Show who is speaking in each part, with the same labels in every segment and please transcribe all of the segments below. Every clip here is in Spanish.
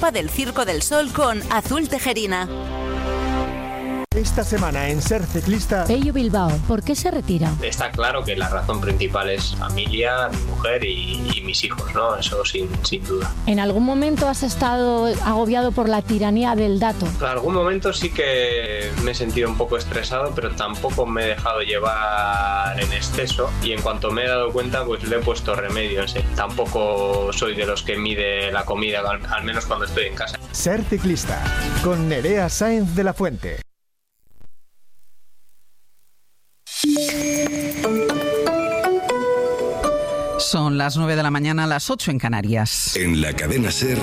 Speaker 1: etapa del Circo del Sol con Azul Tejerina.
Speaker 2: Esta semana en Ser Ciclista,
Speaker 3: Pello Bilbao, ¿por qué se retira?
Speaker 4: Está claro que la razón principal es familia, mi mujer y mis hijos, ¿no? Eso sin duda.
Speaker 3: ¿En algún momento has estado agobiado por la tiranía del dato?
Speaker 4: En algún momento sí que me he sentido un poco estresado, pero tampoco me he dejado llevar en exceso, y en cuanto me he dado cuenta pues le he puesto remedio. Tampoco soy de los que mide la comida, al menos cuando estoy en casa.
Speaker 2: Ser Ciclista, con Nerea Sáenz de la Fuente.
Speaker 5: Son las 9 de la mañana, las 8 en Canarias.
Speaker 6: En la cadena SER,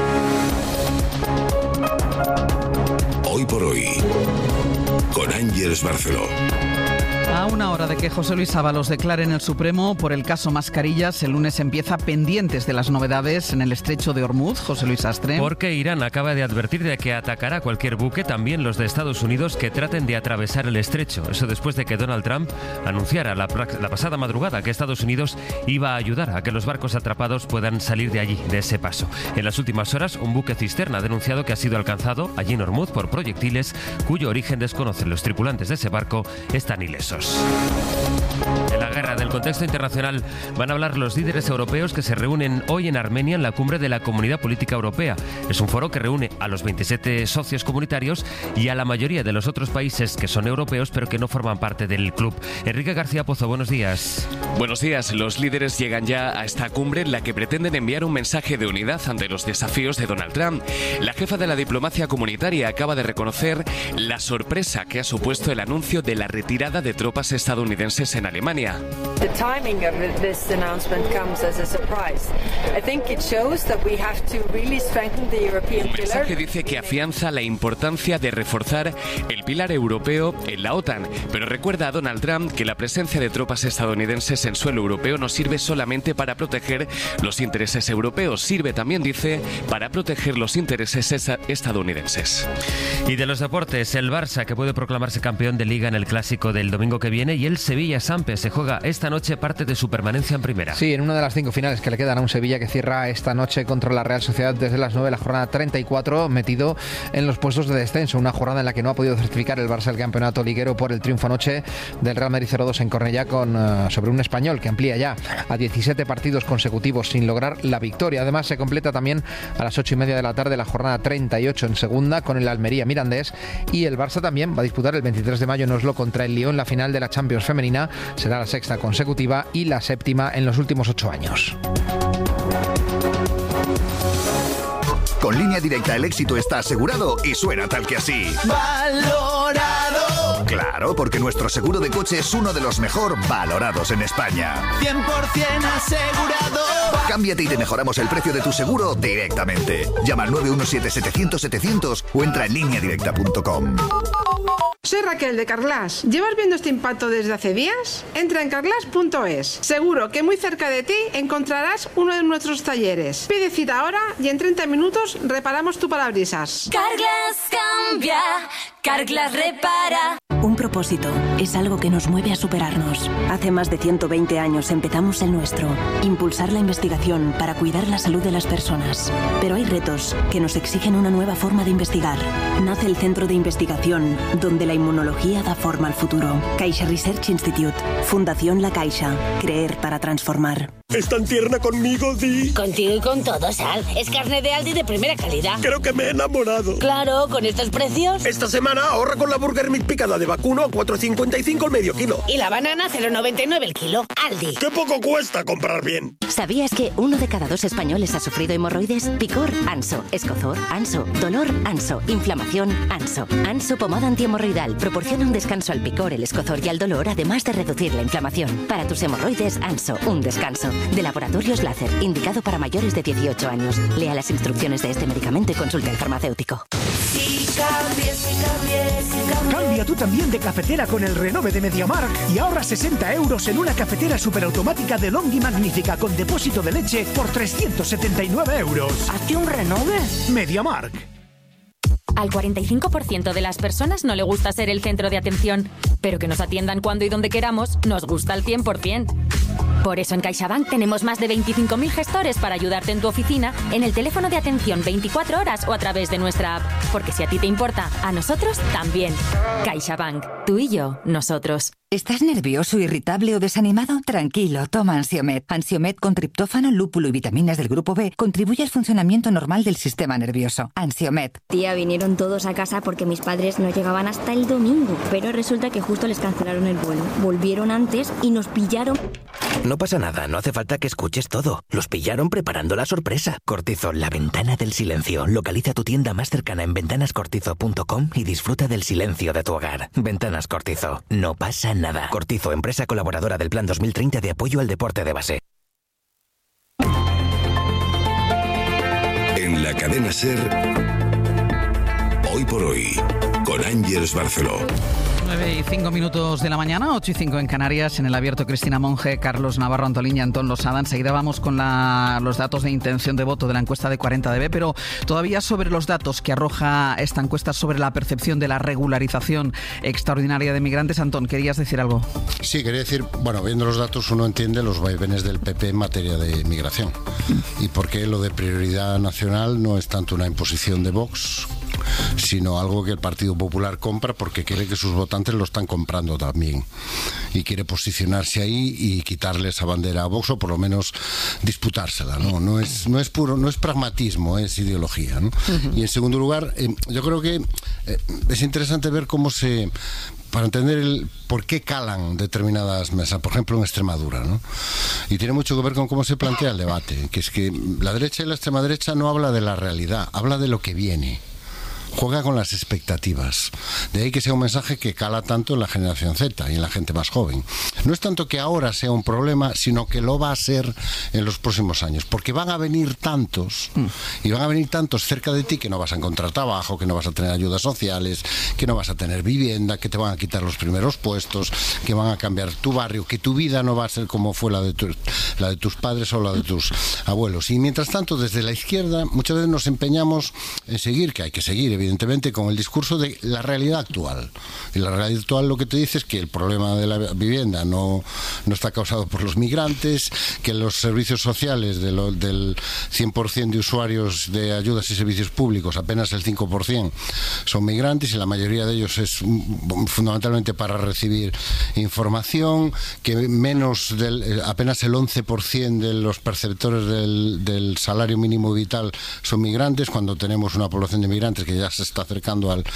Speaker 6: Hoy por Hoy, con Ángeles Barceló.
Speaker 5: A una hora de que José Luis Ábalos declare en el Supremo por el caso Mascarillas, el lunes empieza pendientes de las novedades en el estrecho de Hormuz. José Luis Astre.
Speaker 7: Porque Irán acaba de advertir de que atacará cualquier buque, también los de Estados Unidos, que traten de atravesar el estrecho. Eso después de que Donald Trump anunciara la pasada madrugada que Estados Unidos iba a ayudar a que los barcos atrapados puedan salir de allí, de ese paso. En las últimas horas, un buque cisterna ha denunciado que ha sido alcanzado allí en Hormuz por proyectiles cuyo origen desconocen. Los tripulantes de ese barco están ilesos. En la guerra del contexto internacional van a hablar los líderes europeos que se reúnen hoy en Armenia en la cumbre de la Comunidad Política Europea. Es un foro que reúne a los 27 socios comunitarios y a la mayoría de los otros países que son europeos pero que no forman parte del club. Enrique García Pozo, buenos días.
Speaker 8: Buenos días. Los líderes llegan ya a esta cumbre en la que pretenden enviar un mensaje de unidad ante los desafíos de Donald Trump. La jefa de la diplomacia comunitaria acaba de reconocer la sorpresa que ha supuesto el anuncio de la retirada de tropas estadounidenses en Alemania.
Speaker 9: The timing of this announcement comes as a surprise. I think it shows that we have to really strengthen the European pillar.
Speaker 8: El mensaje dice que afianza la importancia de reforzar el pilar europeo en la OTAN, pero recuerda a Donald Trump que la presencia de tropas estadounidenses en suelo europeo no sirve solamente para proteger los intereses europeos, sirve también, dice, para proteger los intereses estadounidenses.
Speaker 7: Y de los deportes, el Barça, que puede proclamarse campeón de Liga en el Clásico del domingo que viene, y el Sevilla-Sampe se juega esta noche parte de su permanencia en primera.
Speaker 10: Sí, en una de las 5 finales que le quedan a un Sevilla que cierra esta noche contra la Real Sociedad desde las 9 de la jornada 34, metido en los puestos de descenso. Una jornada en la que no ha podido certificar el Barça el campeonato liguero por el triunfo anoche del Real Madrid 0-2 en Cornellá sobre un español que amplía ya a 17 partidos consecutivos sin lograr la victoria. Además, se completa también a las 8:30 de la tarde la jornada 38 en segunda con el Almería Mirandés, y el Barça también va a disputar el 23 de mayo en Oslo contra el Lyon la final de la Champions femenina. Será la 6ª consecutiva y la 7ª en los últimos 8 años.
Speaker 11: Con Línea Directa el éxito está asegurado y suena tal que así. ¡Valorado! Claro, porque nuestro seguro de coche es uno de los mejor valorados en España.
Speaker 12: 100% asegurado.
Speaker 11: Cámbiate y te mejoramos el precio de tu seguro directamente. Llama al 917-700-700 o entra en lineadirecta.com.
Speaker 13: Soy Raquel de Carglass. ¿Llevas viendo este impacto desde hace días? Entra en carglass.es. Seguro que muy cerca de ti encontrarás uno de nuestros talleres. Pide cita ahora y en 30 minutos reparamos tu parabrisas.
Speaker 14: Carglass cambia, Carglass repara. Un propósito es algo que nos mueve a superarnos. Hace más de 120 años empezamos el nuestro, impulsar la investigación para cuidar la salud de las personas. Pero hay retos que nos exigen una nueva forma de investigar. Nace el Centro de Investigación, donde la inmunología da forma al futuro. Caixa Research Institute, Fundación La Caixa, creer para transformar.
Speaker 15: ¿Es tan tierna conmigo, Di?
Speaker 16: Contigo y con todo, Sal. Es carne de Aldi de primera calidad.
Speaker 15: Creo que me he enamorado.
Speaker 16: Claro, con estos precios.
Speaker 15: Esta semana ahorra con la Burger Meat picada de vacuno a 4,55 el medio kilo.
Speaker 16: Y la banana 0,99 el kilo. Aldi.
Speaker 15: ¡Qué poco cuesta comprar bien!
Speaker 17: ¿Sabías que 1 de cada 2 españoles ha sufrido hemorroides? Picor, Anso. Escozor, Anso. Dolor, Anso. Inflamación, Anso. Anso pomada antihemorroidal proporciona un descanso al picor, el escozor y al dolor, además de reducir la inflamación. Para tus hemorroides, Anso, un descanso. De Laboratorios Láser, indicado para mayores de 18 años. Lea las instrucciones de este medicamento y consulte al farmacéutico.
Speaker 12: Si cambies.
Speaker 2: Cambia tú también de cafetera con el Renove de MediaMarkt y ahorra 60 euros en una cafetera superautomática de Long y Magnífica con depósito de leche por 379 euros.
Speaker 12: ¿Hazte un Renove?
Speaker 2: MediaMarkt.
Speaker 18: Al 45% de las personas no le gusta ser el centro de atención, pero que nos atiendan cuando y donde queramos nos gusta al 100%. Por eso en CaixaBank tenemos más de 25.000 gestores para ayudarte en tu oficina, en el teléfono de atención 24 horas o a través de nuestra app. Porque si a ti te importa, a nosotros también. CaixaBank. Tú y yo, nosotros.
Speaker 19: ¿Estás nervioso, irritable o desanimado? Tranquilo, toma Ansiomed. Ansiomed con triptófano, lúpulo y vitaminas del grupo B contribuye al funcionamiento normal del sistema nervioso. Ansiomed.
Speaker 20: Tía, vinieron todos a casa porque mis padres no llegaban hasta el domingo, pero resulta que justo les cancelaron el vuelo. Volvieron antes y nos pillaron.
Speaker 21: No pasa nada, no hace falta que escuches todo. Los pillaron preparando la sorpresa. Cortizo, la ventana del silencio. Localiza tu tienda más cercana en ventanascortizo.com y disfruta del silencio de tu hogar. Ventanas Cortizo. No pasa nada. Cortizo, empresa colaboradora del Plan 2030 de apoyo al deporte de base.
Speaker 6: En la cadena SER, Hoy por Hoy, con Ángeles Barceló.
Speaker 5: 9:05 de la mañana, 8:05 en Canarias, en el abierto Cristina Monge, Carlos Navarro, Antolín y Antón Losada. Enseguida vamos con los datos de intención de voto de la encuesta de 40DB, pero todavía sobre los datos que arroja esta encuesta sobre la percepción de la regularización extraordinaria de migrantes. Antón, ¿querías decir algo?
Speaker 22: Sí, quería decir, bueno, viendo los datos uno entiende los vaivenes del PP en materia de migración y por qué lo de prioridad nacional no es tanto una imposición de Vox, sino algo que el Partido Popular compra porque quiere que sus votantes lo están comprando también y quiere posicionarse ahí y quitarle esa bandera a Vox o por lo menos disputársela, ¿no? No es pragmatismo, es ideología, ¿no? Uh-huh. Y en segundo lugar, yo creo que es interesante ver para entender por qué calan determinadas mesas, por ejemplo en Extremadura, ¿no? Y tiene mucho que ver con cómo se plantea el debate, que es que la derecha y la extrema derecha no habla de la realidad, habla de lo que viene. Juega con las expectativas. De ahí que sea un mensaje que cala tanto en la generación Z y en la gente más joven. No es tanto que ahora sea un problema, sino que lo va a ser en los próximos años. Porque van a venir tantos, y van a venir tantos cerca de ti que no vas a encontrar trabajo, que no vas a tener ayudas sociales, que no vas a tener vivienda, que te van a quitar los primeros puestos, que van a cambiar tu barrio, que tu vida no va a ser como fue la de tus padres o la de tus abuelos. Y mientras tanto, desde la izquierda, muchas veces nos empeñamos en seguir, que hay que seguir, evidentemente, con el discurso de la realidad actual. Y la realidad actual lo que te dice es que el problema de la vivienda no está causado por los migrantes, que los servicios sociales del 100% de usuarios de ayudas y servicios públicos, apenas el 5% son migrantes y la mayoría de ellos es fundamentalmente para recibir información, que apenas el 11% de los perceptores del salario mínimo vital son migrantes, cuando tenemos una población de migrantes que ya se está acercando al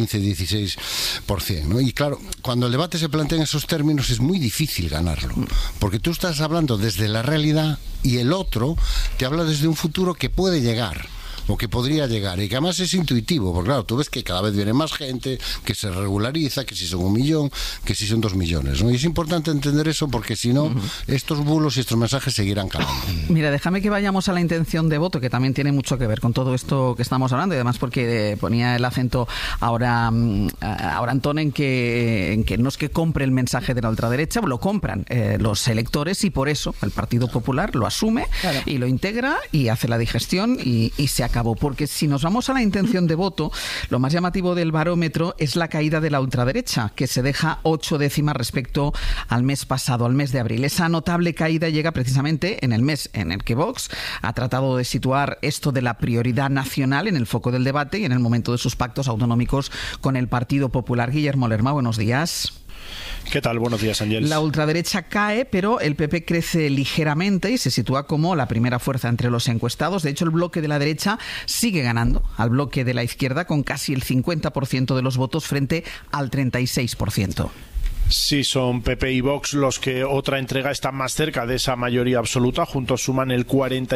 Speaker 22: 15-16%, ¿no? Y claro, cuando el debate se plantea en esos términos es muy difícil ganarlo, porque tú estás hablando desde la realidad y el otro te habla desde un futuro que puede llegar o que podría llegar, y que además es intuitivo, porque claro, tú ves que cada vez viene más gente, que se regulariza, que si son 1 millón, que si son 2 millones, ¿no? Y es importante entender eso porque si no, estos bulos y estos mensajes seguirán calando.
Speaker 5: Mira, déjame que vayamos a la intención de voto, que también tiene mucho que ver con todo esto que estamos hablando, y además porque ponía el acento ahora Antón en que no es que compre el mensaje de la ultraderecha, lo compran los electores, y por eso el Partido Popular lo asume, claro, y lo integra y hace la digestión y se acabó. Porque si nos vamos a la intención de voto, lo más llamativo del barómetro es la caída de la ultraderecha, que se deja 8 décimas respecto al mes pasado, al mes de abril. Esa notable caída llega precisamente en el mes en el que Vox ha tratado de situar esto de la prioridad nacional en el foco del debate y en el momento de sus pactos autonómicos con el Partido Popular. Guillermo Lerma, buenos días.
Speaker 23: ¿Qué tal? Buenos días, Ángel.
Speaker 5: La ultraderecha cae, pero el PP crece ligeramente y se sitúa como la primera fuerza entre los encuestados. De hecho, el bloque de la derecha sigue ganando al bloque de la izquierda con casi el 50% de los votos frente al 36%.
Speaker 23: Sí, son PP y Vox los que otra entrega están más cerca de esa mayoría absoluta. Juntos suman el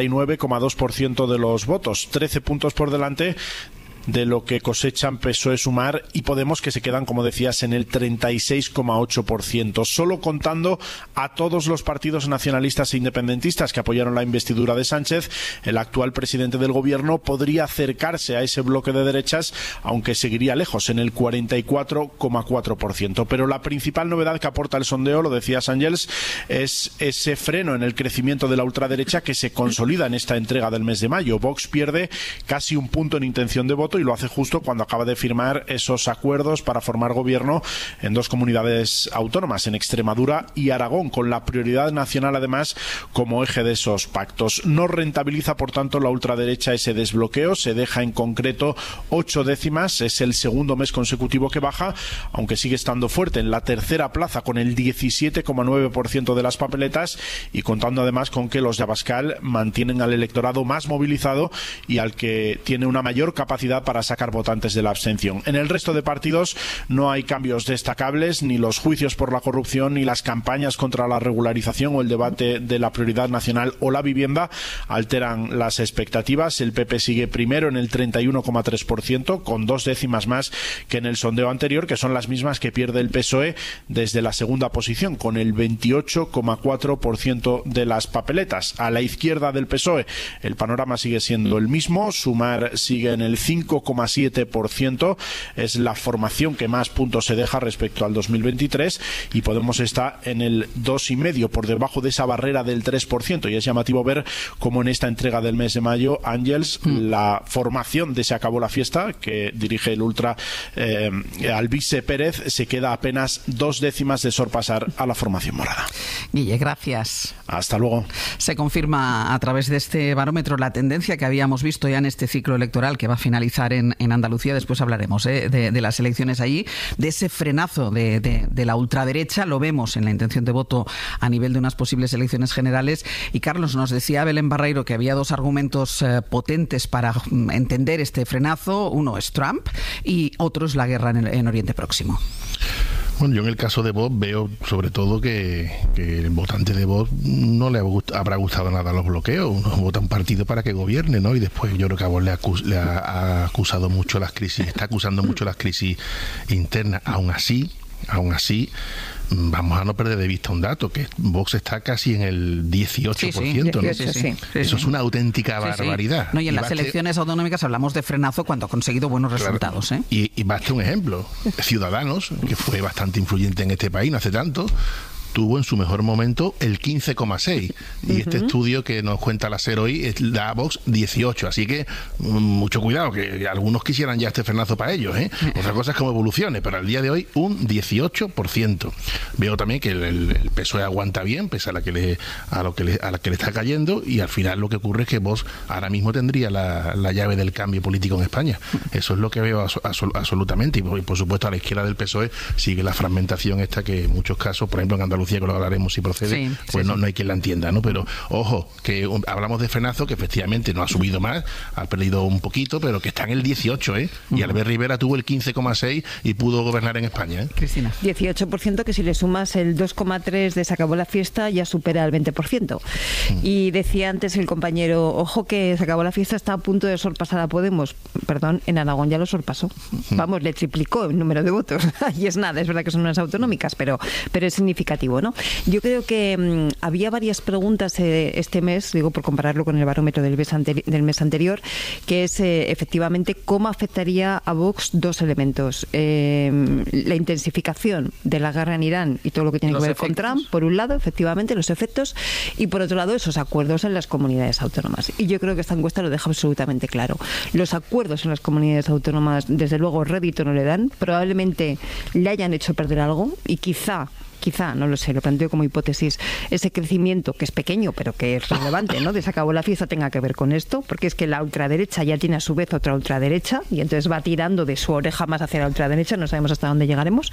Speaker 23: 49,2% de los votos, 13 puntos por delante de lo que cosechan PSOE, Sumar y Podemos, que se quedan, como decías, en el 36,8%. Solo contando a todos los partidos nacionalistas e independentistas que apoyaron la investidura de Sánchez, el actual presidente del gobierno podría acercarse a ese bloque de derechas, aunque seguiría lejos, en el 44,4%. Pero la principal novedad que aporta el sondeo, lo decías, Ángels, es ese freno en el crecimiento de la ultraderecha que se consolida en esta entrega del mes de mayo. Vox pierde casi un punto en intención de voto y lo hace justo cuando acaba de firmar esos acuerdos para formar gobierno en 2 comunidades autónomas, en Extremadura y Aragón, con la prioridad nacional además como eje de esos pactos. No rentabiliza, por tanto, la ultraderecha ese desbloqueo, se deja en concreto 8 décimas, es el segundo mes consecutivo que baja, aunque sigue estando fuerte en la tercera plaza con el 17,9% de las papeletas, y contando además con que los de Abascal mantienen al electorado más movilizado y al que tiene una mayor capacidad para sacar votantes de la abstención. En el resto de partidos no hay cambios destacables, ni los juicios por la corrupción, ni las campañas contra la regularización o el debate de la prioridad nacional o la vivienda alteran las expectativas. El PP sigue primero en el 31,3%, con 2 décimas más que en el sondeo anterior, que son las mismas que pierde el PSOE desde la segunda posición, con el 28,4% de las papeletas. A la izquierda del PSOE el panorama sigue siendo el mismo. Sumar sigue en el 5,7%, es la formación que más puntos se deja respecto al 2023, y Podemos está en el 2,5%, por debajo de esa barrera del 3%, y es llamativo ver cómo en esta entrega del mes de mayo, Ángels, la formación de Se acabó la fiesta, que dirige el ultra Alvise Pérez, se queda apenas 2 décimas de sorpasar a la formación morada.
Speaker 5: Guille, gracias.
Speaker 23: Hasta luego.
Speaker 5: Se confirma a través de este barómetro la tendencia que habíamos visto ya en este ciclo electoral que va a finalizar en Andalucía. Después hablaremos de las elecciones allí, de ese frenazo de la ultraderecha. Lo vemos en la intención de voto a nivel de unas posibles elecciones generales. Y Carlos, nos decía Belén Barreiro que había 2 argumentos potentes para entender este frenazo. Uno es Trump y otro es la guerra en Oriente Próximo.
Speaker 1: Bueno, yo en el caso de Vox veo sobre todo que el votante de Vox no le habrá gustado nada los bloqueos. Uno vota un partido para que gobierne, ¿no? Y después yo creo que a Vox le ha acusado mucho las crisis, está acusando mucho las crisis internas. Aún así, vamos a no perder de vista un dato, que Vox está casi en el 18%, ¿no?
Speaker 5: Sí.
Speaker 1: Eso es una auténtica barbaridad.
Speaker 5: No, y en las elecciones autonómicas hablamos de frenazo cuando ha conseguido buenos resultados.
Speaker 1: Y basta un ejemplo. Ciudadanos, que fue bastante influyente en este país no hace tanto, tuvo en su mejor momento el 15,6%. Y este estudio que nos cuenta la SER hoy da a Vox 18%. Así que mucho cuidado, que algunos quisieran ya este frenazo para ellos, ¿eh? Otra cosa es cómo evolucione, pero al día de hoy un 18%. Veo también que el PSOE aguanta bien, pese a la que le está cayendo, y al final lo que ocurre es que Vox ahora mismo tendría la llave del cambio político en España. Eso es lo que veo absolutamente. Y por supuesto a la izquierda del PSOE sigue la fragmentación esta que en muchos casos, por ejemplo en Andalucía, que lo hablaremos si procede, no hay quien la entienda, ¿no? Pero ojo, que hablamos de frenazo, que efectivamente no ha subido más, ha perdido un poquito, pero que está en el 18%, ¿eh? Y Albert Rivera tuvo el 15,6% y pudo gobernar en España, ¿eh?
Speaker 5: Cristina.
Speaker 3: 18%, que si le sumas el 2,3% de Se acabó la fiesta, ya supera el 20%. Y decía antes el compañero, ojo que Se acabó la fiesta está a punto de sorpasar a Podemos. Perdón, en Aragón ya lo sorpasó. Vamos, le triplicó el número de votos. Y es nada, es verdad que son unas autonómicas, pero es significativo, ¿no? Yo creo que había varias preguntas este mes, digo por compararlo con el barómetro del mes anterior, que es efectivamente cómo afectaría a Vox 2 elementos. La intensificación de la guerra en Irán y todo lo que tiene que ver con Trump, por un lado, efectivamente, los efectos, y por otro lado, esos acuerdos en las comunidades autónomas. Y yo creo que esta encuesta lo deja absolutamente claro. Los acuerdos en las comunidades autónomas, desde luego, rédito no le dan. Probablemente le hayan hecho perder algo y quizá, no lo sé, lo planteo como hipótesis, ese crecimiento que es pequeño pero que es relevante, ¿no? De Se acabó la fiesta tenga que ver con esto, porque es que la ultraderecha ya tiene a su vez otra ultraderecha y entonces va tirando de su oreja más hacia la ultraderecha, no sabemos hasta dónde llegaremos.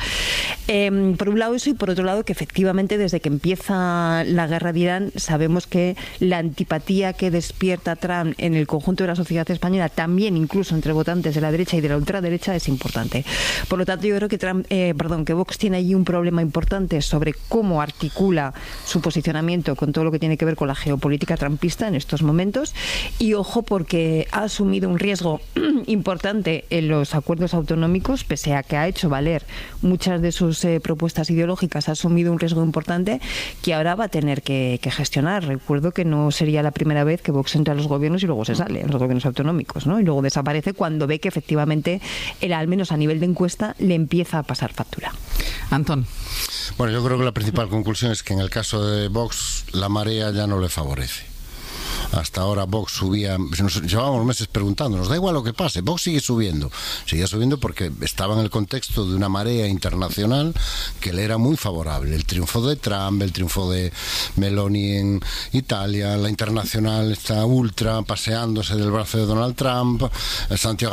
Speaker 3: Por un lado eso, y por otro lado que efectivamente desde que empieza la guerra de Irán sabemos que la antipatía que despierta Trump en el conjunto de la sociedad española, también incluso entre votantes de la derecha y de la ultraderecha, es importante. Por lo tanto, yo creo que Vox tiene allí un problema importante sobre cómo articula su posicionamiento con todo lo que tiene que ver con la geopolítica trumpista en estos momentos, y ojo porque ha asumido un riesgo importante en los acuerdos autonómicos, pese a que ha hecho valer muchas de sus propuestas ideológicas, ha asumido un riesgo importante que ahora va a tener que gestionar. Recuerdo que no sería la primera vez que Vox entra a los gobiernos y luego se sale, en los gobiernos autonómicos, ¿no? Y luego desaparece cuando ve que efectivamente, al menos a nivel de encuesta, le empieza a pasar factura.
Speaker 5: Antón.
Speaker 22: Bueno, yo creo que la principal conclusión es que en el caso de Vox la marea ya no le favorece. Hasta ahora Vox subía, nos llevábamos meses preguntando, nos da igual lo que pase, Vox sigue subiendo porque estaba en el contexto de una marea internacional que le era muy favorable. El triunfo de Trump, el triunfo de Meloni en Italia, la internacional está ultra paseándose del brazo de Donald Trump, Santiago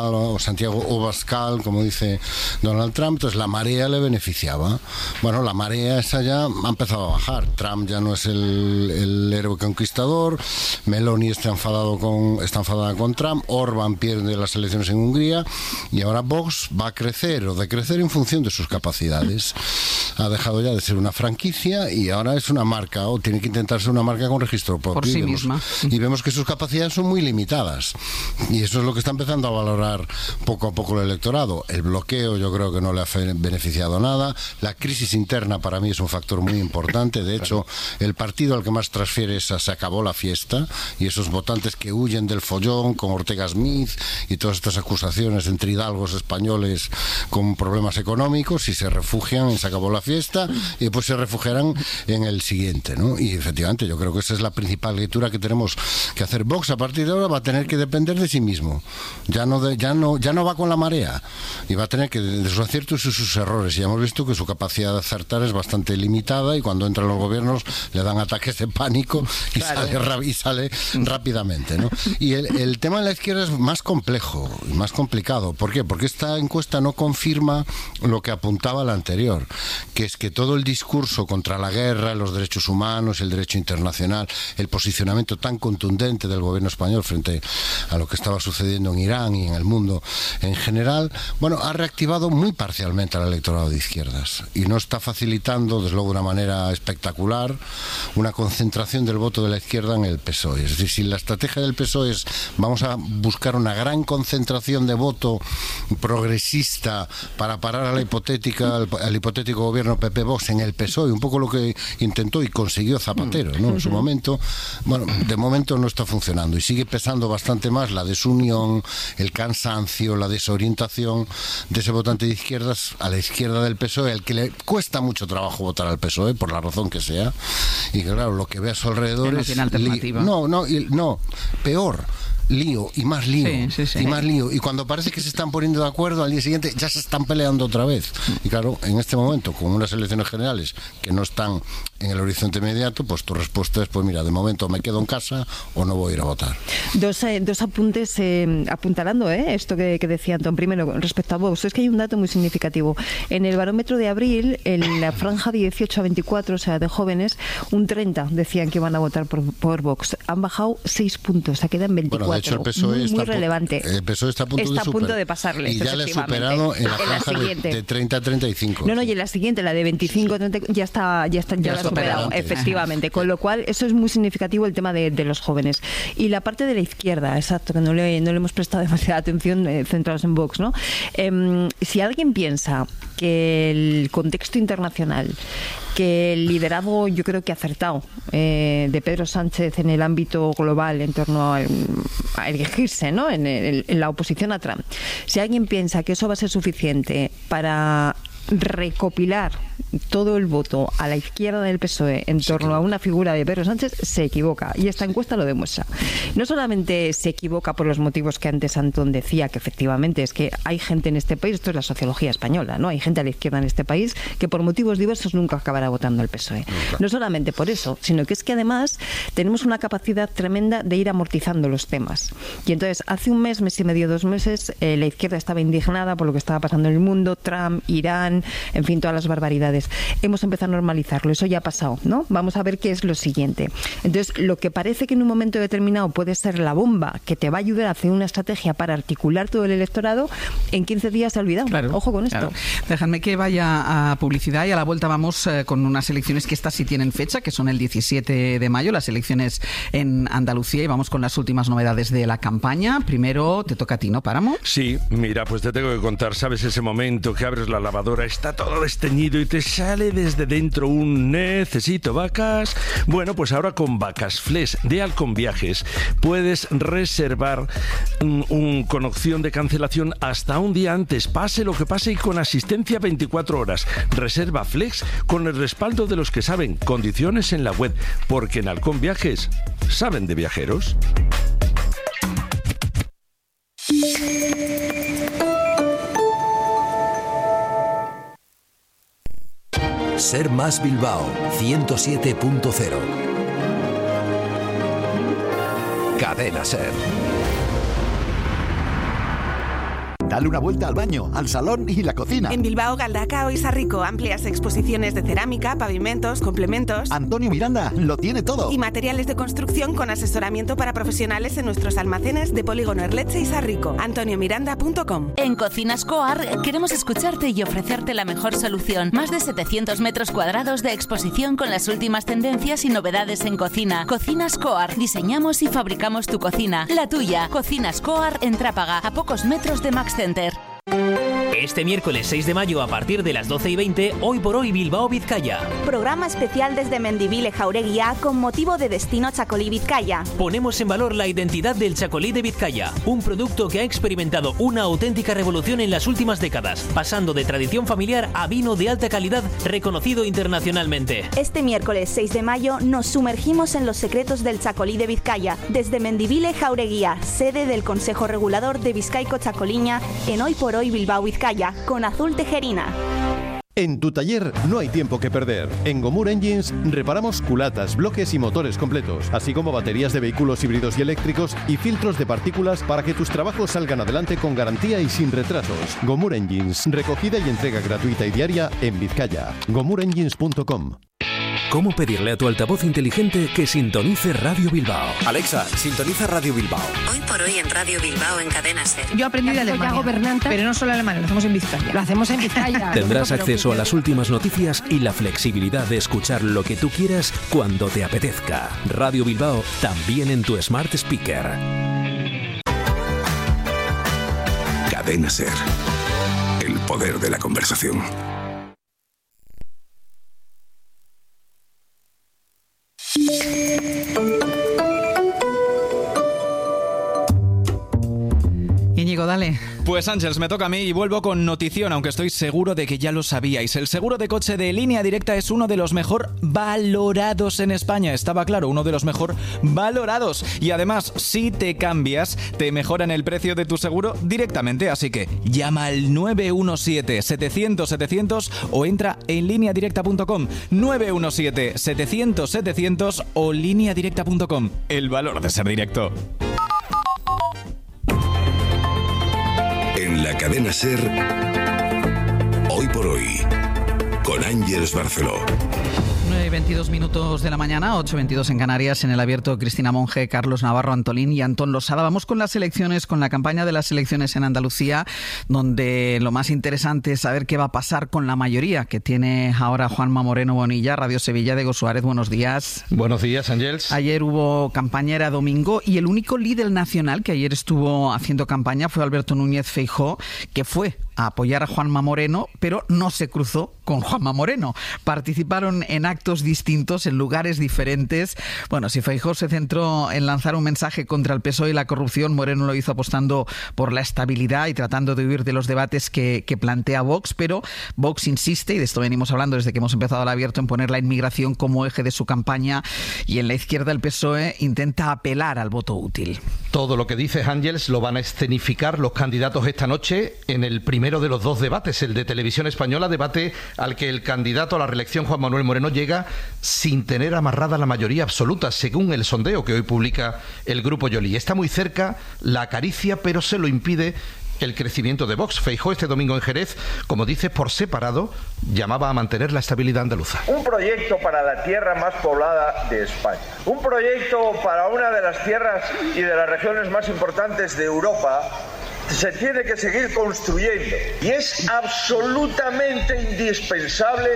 Speaker 22: Abascal, como dice Donald Trump, entonces la marea le beneficiaba. Bueno, la marea esa ya ha empezado a bajar. Trump ya no es el héroe conquistador, Meloni está enfadada con Trump, Orbán pierde las elecciones en Hungría y ahora Vox va a crecer o decrecer en función de sus capacidades. Ha dejado ya de ser una franquicia y ahora es una marca, o tiene que intentar ser una marca con registro propio.
Speaker 5: Por sí misma.
Speaker 22: Y vemos que sus capacidades son muy limitadas. Y eso es lo que está empezando a valorar poco a poco el electorado. El bloqueo yo creo que no le ha beneficiado nada. La crisis interna para mí es un factor muy importante. De hecho, el partido al que más transfiere se acabó la fiesta, y esos votantes que huyen del follón con Ortega Smith y todas estas acusaciones entre hidalgos españoles con problemas económicos, y se refugian en se acabó la fiesta y después se refugiarán en el siguiente, ¿no? Y efectivamente yo creo que esa es la principal lectura que tenemos que hacer. Vox a partir de ahora va a tener que depender de sí mismo, ya no va con la marea, y va a tener que, de sus aciertos y sus errores, y ya hemos visto que su capacidad de acertar es bastante limitada, y cuando entran los gobiernos le dan ataques de pánico y sale rápidamente, ¿no? Y el tema de la izquierda es más complejo y más complicado. ¿Por qué? Porque esta encuesta no confirma lo que apuntaba la anterior, que es que todo el discurso contra la guerra, los derechos humanos, el derecho internacional, el posicionamiento tan contundente del gobierno español frente a lo que estaba sucediendo en Irán y en el mundo en general, bueno, ha reactivado muy parcialmente al electorado de izquierdas y no está facilitando, desde luego de una manera espectacular, una concentración del voto de la izquierda en el PSOE. Es decir, si la estrategia del PSOE es vamos a buscar una gran concentración de voto progresista para parar al hipotético gobierno PP-Vox en el PSOE, un poco lo que intentó y consiguió Zapatero, ¿no? En su momento, bueno, de momento no está funcionando y sigue pesando bastante más la desunión, el cansancio, la desorientación de ese votante de izquierdas a la izquierda del PSOE, al que le cuesta mucho trabajo votar al PSOE, por la razón que sea, y que claro, lo que ve a su alrededor
Speaker 5: no tiene alternativa.
Speaker 22: No, peor. Lío y más lío y más lío, y cuando parece que se están poniendo de acuerdo, al día siguiente ya se están peleando otra vez. Y claro, en este momento, con unas elecciones generales que no están en el horizonte inmediato, pues tu respuesta es, pues mira, de momento me quedo en casa o no voy a ir a votar.
Speaker 3: Dos apuntes apuntalando esto que decía Antón. Primero, respecto a Vox, es que hay un dato muy significativo. En el barómetro de abril, en la franja 18 a 24, o sea, de jóvenes, un 30 decían que iban a votar por Vox. Han bajado 6 puntos, se quedan 24.
Speaker 22: Bueno, de hecho, el PSOE
Speaker 3: muy relevante.
Speaker 22: El PSOE está a punto de
Speaker 3: pasarles.
Speaker 22: Y ya le ha superado en la franja de 30 a 35.
Speaker 3: No, y en la siguiente, la de 25 a 30, ya la ha superado, efectivamente. Con lo cual, eso es muy significativo, el tema de los jóvenes. Y la parte de la izquierda, exacto, que no le hemos prestado demasiada atención, centrados en Vox, ¿no? Si alguien piensa que el contexto internacional, que el liderazgo, yo creo que acertado, de Pedro Sánchez en el ámbito global en torno a elegirse, ¿no?, en la oposición a Trump, si alguien piensa que eso va a ser suficiente para recopilar todo el voto a la izquierda del PSOE en torno a una figura de Pedro Sánchez, se equivoca, y esta encuesta lo demuestra. No solamente se equivoca por los motivos que antes Antón decía, que efectivamente es que hay gente en este país, esto es la sociología española, ¿no? Hay gente a la izquierda en este país que por motivos diversos nunca acabará votando al PSOE. No solamente por eso, sino que es que además tenemos una capacidad tremenda de ir amortizando los temas. Y entonces, hace un mes y medio, 2 meses, la izquierda estaba indignada por lo que estaba pasando en el mundo, Trump, Irán, en fin, todas las barbaridades. Hemos empezado a normalizarlo, eso ya ha pasado, ¿no? Vamos a ver qué es lo siguiente. Entonces, lo que parece que en un momento determinado puede ser la bomba que te va a ayudar a hacer una estrategia para articular todo el electorado, en 15 días se ha olvidado. Claro, ojo con esto.
Speaker 5: Déjame que vaya a publicidad y a la vuelta vamos con unas elecciones que estas sí tienen fecha, que son el 17 de mayo, las elecciones en Andalucía, y vamos con las últimas novedades de la campaña. Primero te toca a ti, ¿no, Páramo?
Speaker 4: Sí, mira, pues te tengo que contar, ¿sabes ese momento que abres la lavadora está todo desteñido y te sale desde dentro un necesito vacas. Bueno, pues ahora con Vacas Flex de Halcón Viajes puedes reservar con opción de cancelación hasta un día antes, pase lo que pase, y con asistencia 24 horas. Reserva Flex con el respaldo de los que saben. Condiciones en la web, porque en Halcón Viajes saben de viajeros.
Speaker 8: Ser Más Bilbao 107.0. Cadena Ser.
Speaker 9: Dale una vuelta al baño, al salón y la cocina.
Speaker 24: En Bilbao, Galdakao y Sarrico, amplias exposiciones de cerámica, pavimentos, complementos.
Speaker 9: Antonio Miranda lo tiene todo.
Speaker 24: Y materiales de construcción con asesoramiento para profesionales en nuestros almacenes de Polígono Erletxe y Sarrico. antoniomiranda.com.
Speaker 25: En Cocinas Coar queremos escucharte y ofrecerte la mejor solución. Más de 700 metros cuadrados de exposición con las últimas tendencias y novedades en cocina. Cocinas Coar. Diseñamos y fabricamos tu cocina. La tuya. Cocinas Coar en Trápaga, a pocos metros de Max Center.
Speaker 26: Este miércoles 6 de mayo a partir de las 12:20, Hoy por Hoy Bilbao Vizcaya.
Speaker 27: Programa especial desde Mendivile Jaureguía con motivo de Destino Chacolí Vizcaya.
Speaker 26: Ponemos en valor la identidad del chacolí de Vizcaya, un producto que ha experimentado una auténtica revolución en las últimas décadas, pasando de tradición familiar a vino de alta calidad reconocido internacionalmente.
Speaker 27: Este miércoles 6 de mayo nos sumergimos en los secretos del chacolí de Vizcaya, desde Mendivile Jaureguía, sede del Consejo Regulador de Vizcaico Chacoliña, en Hoy por Hoy Bilbao Vizcaya, con Azul Tejerina.
Speaker 28: En tu taller no hay tiempo que perder. En Gomur Engines reparamos culatas, bloques y motores completos, así como baterías de vehículos híbridos y eléctricos y filtros de partículas para que tus trabajos salgan adelante con garantía y sin retrasos. Gomur Engines, recogida y entrega gratuita y diaria en Vizcaya. GomurEngines.com.
Speaker 29: ¿Cómo pedirle a tu altavoz inteligente que sintonice Radio Bilbao?
Speaker 30: Alexa, sintoniza Radio Bilbao.
Speaker 31: Hoy por Hoy en Radio Bilbao en Cadena Ser.
Speaker 32: Yo aprendí de Alemania, gobernante, pero no solo Alemania, lo hacemos en Vizcaya. Lo hacemos en Vizcaya.
Speaker 29: Tendrás acceso a las últimas noticias y la flexibilidad de escuchar lo que tú quieras cuando te apetezca. Radio Bilbao también en tu Smart Speaker.
Speaker 6: Cadena Ser. El poder de la conversación.
Speaker 5: Íñigo, dale.
Speaker 33: Pues Ángeles, me toca a mí y vuelvo con notición, aunque estoy seguro de que ya lo sabíais. El seguro de coche de Línea Directa es uno de los mejor valorados en España. Estaba claro, uno de los mejor valorados. Y además, si te cambias, te mejoran el precio de tu seguro directamente. Así que llama al 917-700-700 o entra en lineadirecta.com. 917-700-700 o lineadirecta.com. El valor de ser directo.
Speaker 6: En la Cadena Ser, Hoy por Hoy, con Ángeles Barceló.
Speaker 5: 9:22 minutos de la mañana, 8:22 en Canarias, en el abierto Cristina Monge, Carlos Navarro, Antolín y Antón Losada. Vamos con las elecciones, con la campaña de las elecciones en Andalucía, donde lo más interesante es saber qué va a pasar con la mayoría que tiene ahora Juanma Moreno Bonilla. Radio Sevilla, Diego Suárez, buenos días.
Speaker 1: Buenos días, Ángeles.
Speaker 5: Ayer hubo campaña, era domingo, y el único líder nacional que ayer estuvo haciendo campaña fue Alberto Núñez Feijóo, que fue a apoyar a Juanma Moreno, pero no se cruzó con Juanma Moreno. Participaron en actos distintos, en lugares diferentes. Bueno, si Feijóo se centró en lanzar un mensaje contra el PSOE y la corrupción, Moreno lo hizo apostando por la estabilidad y tratando de huir de los debates que plantea Vox, pero Vox insiste, y de esto venimos hablando desde que hemos empezado el abierto, en poner la inmigración como eje de su campaña, y en la izquierda el PSOE intenta apelar al voto útil.
Speaker 1: Todo lo que dices, Ángeles, lo van a escenificar los candidatos esta noche en el primero de los dos debates, el de Televisión Española, debate al que el candidato a la reelección, Juan Manuel Moreno, llega sin tener amarrada la mayoría absoluta, según el sondeo que hoy publica el Grupo Yoli. Está muy cerca, la acaricia, pero se lo impide el crecimiento de Vox. Feijóo este domingo en Jerez, como dice, por separado, llamaba a mantener la estabilidad andaluza.
Speaker 34: Un proyecto para la tierra más poblada de España. Un proyecto para una de las tierras y de las regiones más importantes de Europa. Se tiene que seguir construyendo y es absolutamente indispensable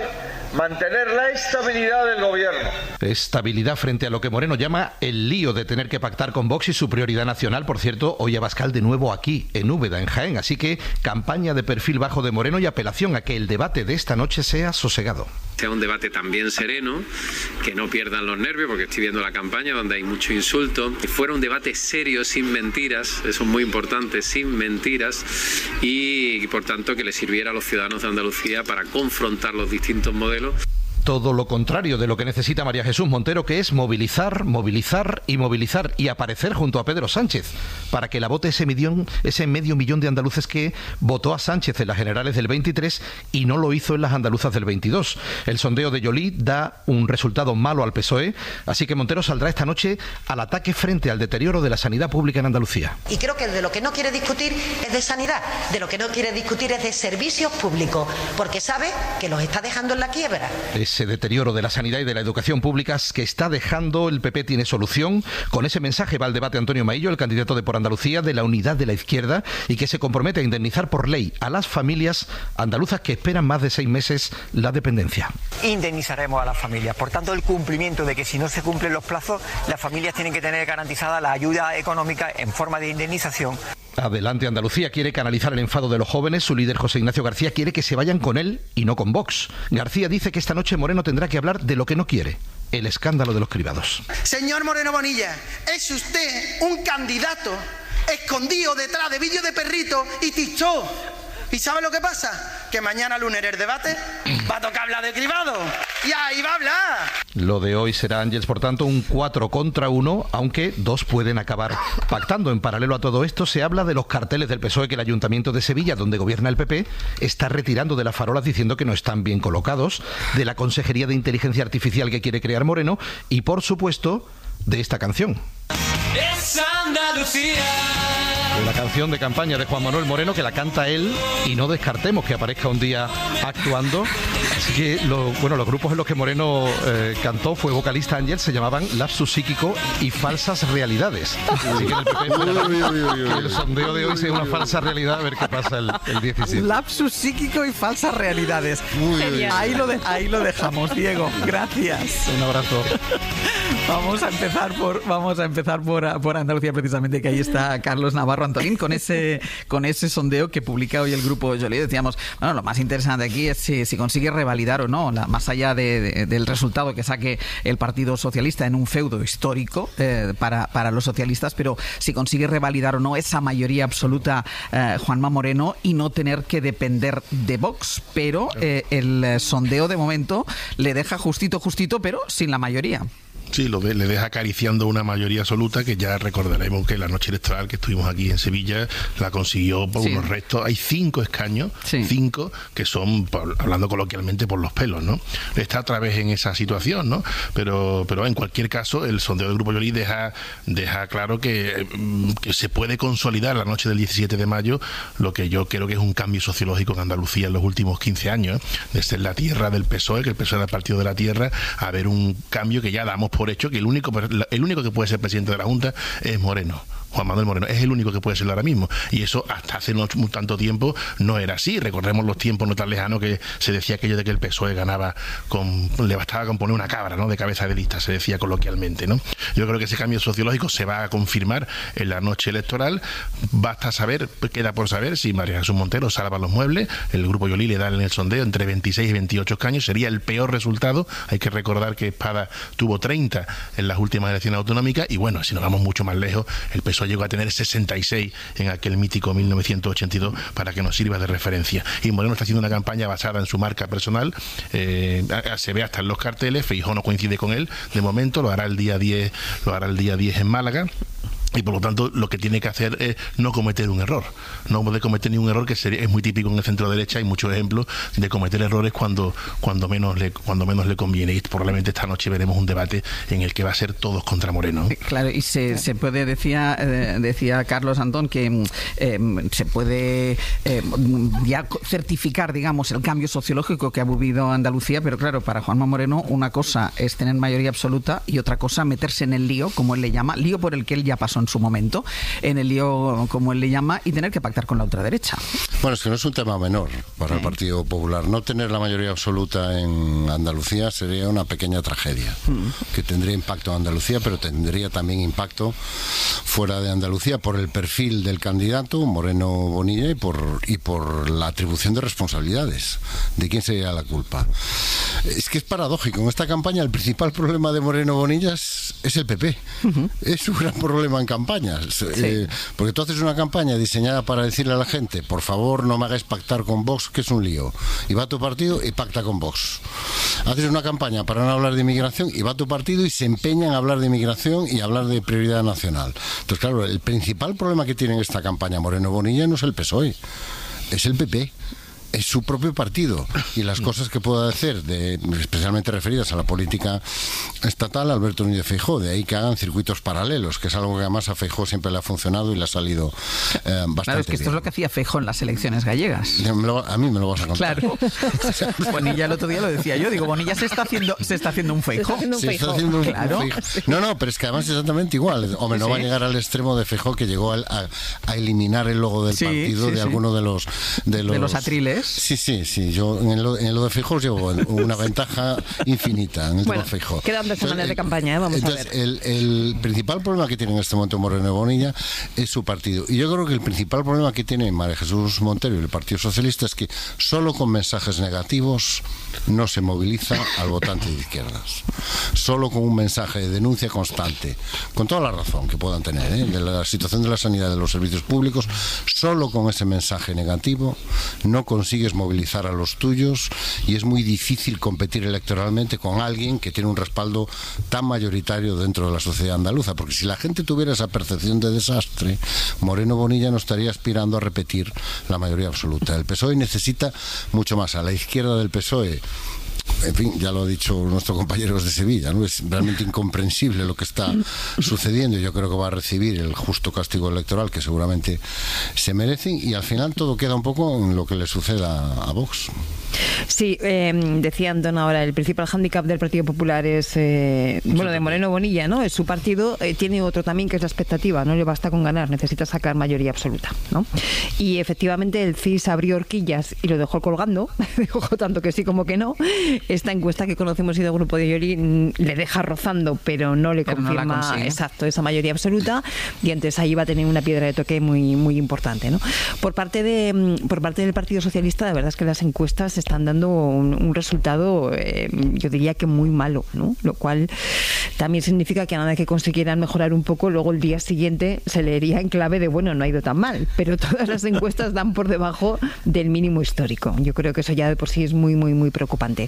Speaker 34: mantener la estabilidad del gobierno.
Speaker 2: Estabilidad frente a lo que Moreno llama el lío de tener que pactar con Vox y su prioridad nacional. Por cierto, hoy Abascal de nuevo aquí, en Úbeda, en Jaén. Así que campaña de perfil bajo de Moreno y apelación a que el debate de esta noche sea sosegado.
Speaker 7: Sea un debate también sereno, que no pierdan los nervios, porque estoy viendo la campaña donde hay mucho insulto. Que fuera un debate serio, sin mentiras, eso es muy importante, sin mentiras, y por tanto que le sirviera a los ciudadanos de Andalucía para confrontar los distintos modelos.
Speaker 2: Todo lo contrario de lo que necesita María Jesús Montero, que es movilizar, movilizar y movilizar y aparecer junto a Pedro Sánchez para que la vote ese medio millón de andaluces que votó a Sánchez en las generales del 23 y no lo hizo en las andaluzas del 22. El sondeo de Joly da un resultado malo al PSOE, así que Montero saldrá esta noche al ataque frente al deterioro de la sanidad pública en Andalucía.
Speaker 10: Y creo que de lo que no quiere discutir es de sanidad, de lo que no quiere discutir es de servicios públicos, porque sabe que los está dejando en la quiebra.
Speaker 2: Ese deterioro de la sanidad y de la educación públicas que está dejando el PP tiene solución. Con ese mensaje va al debate Antonio Maillo, el candidato de Por Andalucía de la Unidad de la Izquierda, y que se compromete a indemnizar por ley a las familias andaluzas que esperan más de 6 meses la dependencia.
Speaker 11: Indemnizaremos a las familias. Por tanto, el cumplimiento de que si no se cumplen los plazos, las familias tienen que tener garantizada la ayuda económica en forma de indemnización.
Speaker 2: Adelante Andalucía quiere canalizar el enfado de los jóvenes. Su líder José Ignacio García quiere que se vayan con él y no con Vox. García dice que esta noche Moreno tendrá que hablar de lo que no quiere: el escándalo de los cribados.
Speaker 12: Señor Moreno Bonilla, es usted un candidato escondido detrás de vídeos de perrito y TikTok. ¿Y sabe lo que pasa? Que mañana lunes en el debate va a tocar hablar de cribado. Y ahí va a hablar.
Speaker 2: Lo de hoy será, Ángeles, por tanto, un 4 contra 1, aunque 2 pueden acabar pactando. En paralelo a todo esto, se habla de los carteles del PSOE que el Ayuntamiento de Sevilla, donde gobierna el PP, está retirando de las farolas diciendo que no están bien colocados, de la Consejería de Inteligencia Artificial que quiere crear Moreno y, por supuesto, de esta canción.
Speaker 13: Es Andalucía.
Speaker 2: La canción de campaña de Juan Manuel Moreno, que la canta él, y no descartemos que aparezca un día actuando. Así que los grupos en los que Moreno cantó, fue vocalista Ángel, se llamaban Lapsus Psíquico y Falsas Realidades. Así que en el PP el sondeo de hoy sea una falsa realidad, a ver qué pasa el 17.
Speaker 5: Lapsus Psíquico y Falsas Realidades. Ahí lo dejamos, Diego. Gracias.
Speaker 2: Un abrazo.
Speaker 5: Vamos a empezar por Andalucía, precisamente, que ahí está Carlos Navarro Antonín con ese sondeo que publica hoy el grupo Joly. Decíamos, bueno, lo más interesante aquí es si consigue revalidar o no, más allá del resultado que saque el Partido Socialista en un feudo histórico para los socialistas, pero si consigue revalidar o no esa mayoría absoluta Juanma Moreno y no tener que depender de Vox. Pero el sondeo de momento le deja justito, pero sin la mayoría.
Speaker 1: Sí, le deja acariciando una mayoría absoluta que ya recordaremos que la noche electoral que estuvimos aquí en Sevilla la consiguió por unos restos. Hay 5 escaños, 5 que son, hablando coloquialmente, por los pelos, ¿no? Está otra vez en esa situación, ¿no? Pero en cualquier caso, el sondeo del Grupo Joly deja claro que se puede consolidar la noche del 17 de mayo lo que yo creo que es un cambio sociológico en Andalucía en los últimos 15 años, de ser la tierra del PSOE, que el PSOE era el partido de la tierra, a ver un cambio que ya damos por hecho que el único que puede ser presidente de la Junta es Moreno. Juan Manuel Moreno es el único que puede serlo ahora mismo, y eso hasta hace no tanto tiempo no era así. Recordemos los tiempos no tan lejanos que se decía aquello de que el PSOE ganaba le bastaba con poner una cabra, ¿no?, de cabeza de lista, se decía coloquialmente, ¿no? Yo creo que ese cambio sociológico se va a confirmar en la noche electoral. Queda por saber si María Jesús Montero salva los muebles. El Grupo Joly le da en el sondeo entre 26 y 28 escaños, sería el peor resultado. Hay que recordar que Espada tuvo 30 en las últimas elecciones autonómicas, y bueno, si nos vamos mucho más lejos, el PSOE llegó a tener 66 en aquel mítico 1982, para que nos sirva de referencia. Y Moreno está haciendo una campaña basada en su marca personal, se ve hasta en los carteles. Feijóo no coincide con él de momento, lo hará el día 10 en Málaga. Y por lo tanto lo que tiene que hacer es no cometer un error, no poder cometer ningún error, que es muy típico en el centro derecha. Hay muchos ejemplos de cometer errores cuando menos le conviene, y probablemente esta noche veremos un debate en el que va a ser todos contra Moreno.
Speaker 5: Claro, y se puede, decía Carlos Antón, que se puede ya certificar, digamos, el cambio sociológico que ha vivido Andalucía, pero claro, para Juanma Moreno una cosa es tener mayoría absoluta y otra cosa meterse en el lío, como él le llama, lío por el que él ya pasó en su momento, en el lío, como él le llama, y tener que pactar con la ultraderecha.
Speaker 3: Bueno, es que no es un tema menor para el Partido Popular. No tener la mayoría absoluta en Andalucía sería una pequeña tragedia, que tendría impacto en Andalucía, pero tendría también impacto fuera de Andalucía por el perfil del candidato, Moreno Bonilla, y por la atribución de responsabilidades. ¿De quién sería la culpa? Es que es paradójico. En esta campaña el principal problema de Moreno Bonilla es el PP. Es un gran problema en campañas. Porque tú haces una campaña diseñada para decirle a la gente, por favor, no me hagáis pactar con Vox, que es un lío. Y va a tu partido y pacta con Vox. Haces una campaña para no hablar de inmigración y va a tu partido y se empeña en hablar de inmigración y hablar de prioridad nacional. Entonces, claro, el principal problema que tiene en esta campaña Moreno Bonilla no es el PSOE, es el PP. Es su propio partido y las cosas que pueda hacer, especialmente referidas a la política estatal, Alberto Núñez Feijóo. De ahí que hagan circuitos paralelos, que es algo que además a Feijóo siempre le ha funcionado y le ha salido bastante
Speaker 5: Claro, es que esto es lo que hacía Feijóo en las elecciones gallegas.
Speaker 3: A mí me lo vas a contar.
Speaker 5: Claro. Bonilla el otro día lo decía yo, digo, Bonilla se está haciendo un Feijóo.
Speaker 3: Se está haciendo un Feijóo. No, pero es que además es exactamente igual. Hombre, no va a llegar al extremo de Feijóo, que llegó a eliminar el logo del partido de alguno de los
Speaker 5: atriles.
Speaker 3: Sí. Yo en lo de Feijóo llevo una ventaja infinita en el tema Feijóo.
Speaker 32: Quedan 2 semanas de campaña, vamos a ver.
Speaker 3: El principal problema que tiene en este momento Moreno Bonilla es su partido. Y yo creo que el principal problema que tiene María Jesús Montero y el Partido Socialista es que solo con mensajes negativos no se moviliza al votante de izquierdas. Solo con un mensaje de denuncia constante, con toda la razón que puedan tener, de la situación de la sanidad, de los servicios públicos, solo con ese mensaje negativo no consigues movilizar a los tuyos, y es muy difícil competir electoralmente con alguien que tiene un respaldo tan mayoritario dentro de la sociedad andaluza, porque si la gente tuviera esa percepción de desastre, Moreno Bonilla no estaría aspirando a repetir la mayoría absoluta. El PSOE necesita mucho más. A la izquierda del PSOE, en fin, ya lo ha dicho nuestro compañero de Sevilla, ¿no? Es realmente incomprensible lo que está sucediendo. Yo creo que va a recibir el justo castigo electoral que seguramente se merecen, y al final todo queda un poco en lo que le suceda a Vox.
Speaker 32: Sí, decía Antón ahora, el principal hándicap del Partido Popular es, de Moreno Bonilla, ¿no? Es su partido, tiene otro también, que es la expectativa. No le basta con ganar, necesita sacar mayoría absoluta, ¿no? Y efectivamente el CIS abrió horquillas y lo dejó colgando, dijo tanto que sí como que no. Esta encuesta que conocemos y del Grupo de Llori le deja rozando, pero no le confirma exacto esa mayoría absoluta, y entonces ahí va a tener una piedra de toque muy, muy importante, ¿no? Por parte del Partido Socialista, la verdad es que las encuestas están dando un resultado, yo diría que muy malo, ¿no? Lo cual también significa que a nada que consiguieran mejorar un poco, luego el día siguiente se leería en clave de, bueno, no ha ido tan mal, pero todas las encuestas dan por debajo del mínimo histórico. Yo creo que eso ya de por sí es muy, muy, muy preocupante.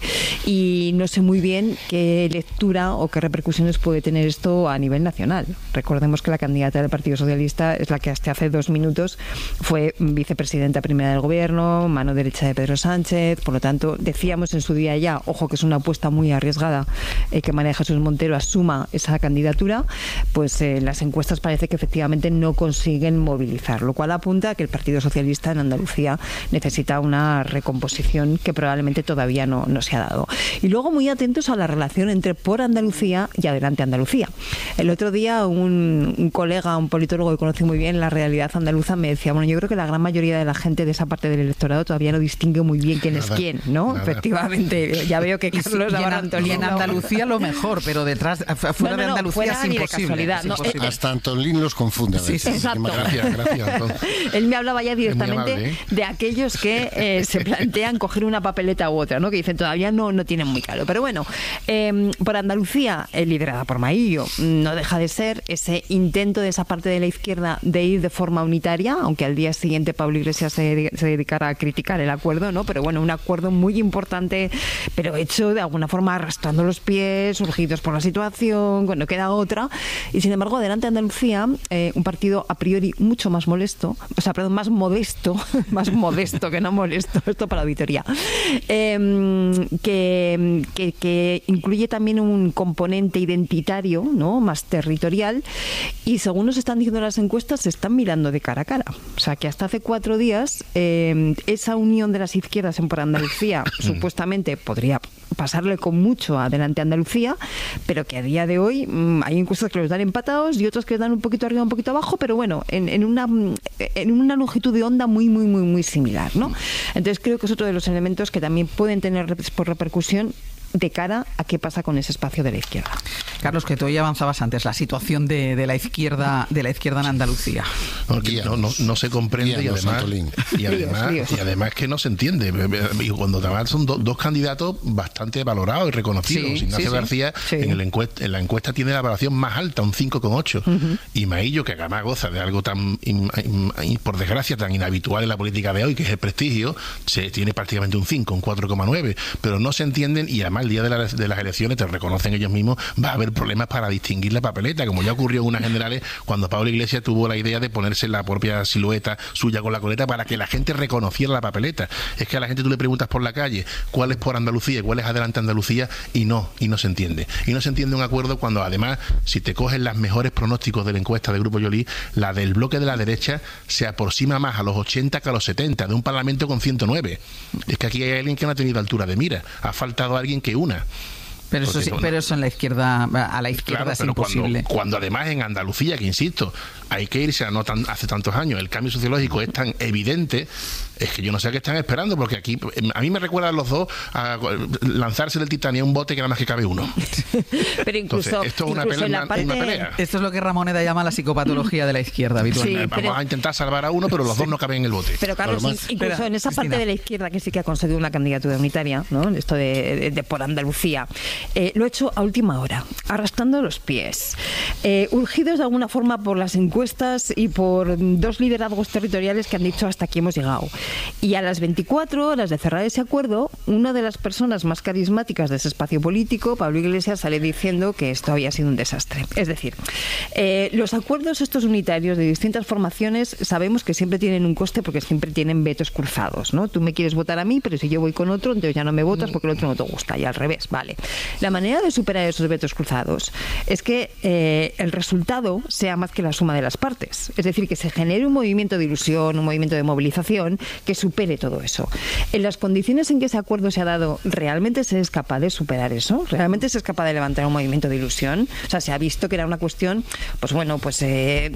Speaker 32: Y no sé muy bien qué lectura o qué repercusiones puede tener esto a nivel nacional. Recordemos que la candidata del Partido Socialista es la que hasta hace 2 minutos fue vicepresidenta primera del Gobierno, mano derecha de Pedro Sánchez. Por lo tanto, decíamos en su día ya, ojo, que es una apuesta muy arriesgada que María Jesús Montero asuma esa candidatura, pues las encuestas parece que efectivamente no consiguen movilizar, lo cual apunta a que el Partido Socialista en Andalucía necesita una recomposición que probablemente todavía no se ha dado. Y luego muy atentos a la relación entre Por Andalucía y Adelante Andalucía. El otro día un colega, un politólogo que conoce muy bien la realidad andaluza, me decía, bueno, yo creo que la gran mayoría de la gente de esa parte del electorado todavía no distingue muy bien quién es quién, ¿no? Efectivamente, ya veo que Carlos
Speaker 5: y en Andalucía lo mejor, pero detrás, fuera de Andalucía es imposible.
Speaker 3: Hasta Antolín los confunde a veces.
Speaker 32: Exacto.
Speaker 3: Gracias.
Speaker 32: Él me hablaba ya directamente de aquellos que se plantean coger una papeleta u otra, ¿no? Que dicen todavía no tienen muy claro. Pero bueno, por Andalucía, liderada por Maillo, no deja de ser ese intento de esa parte de la izquierda de ir de forma unitaria, aunque al día siguiente Pablo Iglesias se dedicara a criticar el acuerdo, ¿no? Pero bueno, un acuerdo muy importante, pero hecho de alguna forma arrastrando los pies, urgidos por la situación, no queda otra. Y sin embargo, Adelante Andalucía, un partido a priori mucho más molesto, más modesto, más modesto que no molesto, esto para auditoría, que incluye también un componente identitario, ¿no? Más territorial, y según nos están diciendo las encuestas, se están mirando de cara a cara. O sea, que hasta hace 4 días esa unión de las izquierdas en Por Andalucía Andalucía supuestamente podría pasarle con mucho adelante a Andalucía, pero que a día de hoy hay encuestas que los dan empatados y otros que los dan un poquito arriba, un poquito abajo, pero bueno, en una longitud de onda muy similar, ¿no? Entonces creo que es otro de los elementos que también pueden tener por repercusión de cara a qué pasa con ese espacio de la izquierda.
Speaker 5: Carlos, que tú ya avanzabas antes, la situación de la izquierda en Andalucía.
Speaker 1: No se comprende y además que no se entiende. Y cuando además son dos candidatos bastante valorados y reconocidos. Ignacio García en la encuesta tiene la valoración más alta, un 5,8. Y Maillo, que además goza de algo tan, por desgracia, tan inhabitual en la política de hoy, que es el prestigio, tiene prácticamente un 5, un 4,9. Pero no se entienden y además el día de las elecciones, te reconocen ellos mismos, va a haber problemas para distinguir la papeleta, como ya ocurrió en unas generales cuando Pablo Iglesias tuvo la idea de ponerse la propia silueta suya con la coleta para que la gente reconociera la papeleta. Es que a la gente tú le preguntas por la calle cuál es por Andalucía y cuál es adelante Andalucía y no se entiende. Y no se entiende un acuerdo cuando además, si te coges las mejores pronósticos de la encuesta del Grupo Joly, la del bloque de la derecha se aproxima más a los 80 que a los 70, de un parlamento con 109. Es que aquí hay alguien que no ha tenido altura de mira. Ha faltado alguien que una.
Speaker 5: Pero eso, pero eso en la izquierda, a la izquierda es imposible.
Speaker 1: Cuando además en Andalucía, que insisto, hay que irse hace tantos años, el cambio sociológico es tan evidente, es que yo no sé qué están esperando, porque aquí a mí me recuerdan los dos a lanzarse del Titanic a un bote que nada más que cabe uno.
Speaker 32: Pero incluso,
Speaker 1: entonces, esto es una pelea.
Speaker 5: Esto es lo que Ramoneda llama la psicopatología de la izquierda habitualmente.
Speaker 1: Vamos a intentar salvar a uno, pero los dos no caben en el bote.
Speaker 32: Pero Carlos, incluso en esa parte de la izquierda que sí que ha conseguido una candidatura unitaria, ¿no? Esto de por Andalucía, lo ha hecho a última hora, arrastrando los pies, urgidos de alguna forma por las encuestas y por dos liderazgos territoriales que han dicho hasta aquí hemos llegado. Y a las 24 horas de cerrar ese acuerdo, una de las personas más carismáticas de ese espacio político, Pablo Iglesias, sale diciendo que esto había sido un desastre. Es decir, los acuerdos estos unitarios de distintas formaciones sabemos que siempre tienen un coste porque siempre tienen vetos cruzados, ¿no? Tú me quieres votar a mí, pero si yo voy con otro, entonces ya no me votas porque el otro no te gusta, y al revés, vale. La manera de superar esos vetos cruzados es que el resultado sea más que la suma de las partes. Es decir, que se genere un movimiento de ilusión, un movimiento de movilización que supere todo eso. En las condiciones en que ese acuerdo se ha dado, ¿realmente se es capaz de superar eso? ¿Realmente se es capaz de levantar un movimiento de ilusión? O sea, se ha visto que era una cuestión, pues bueno, pues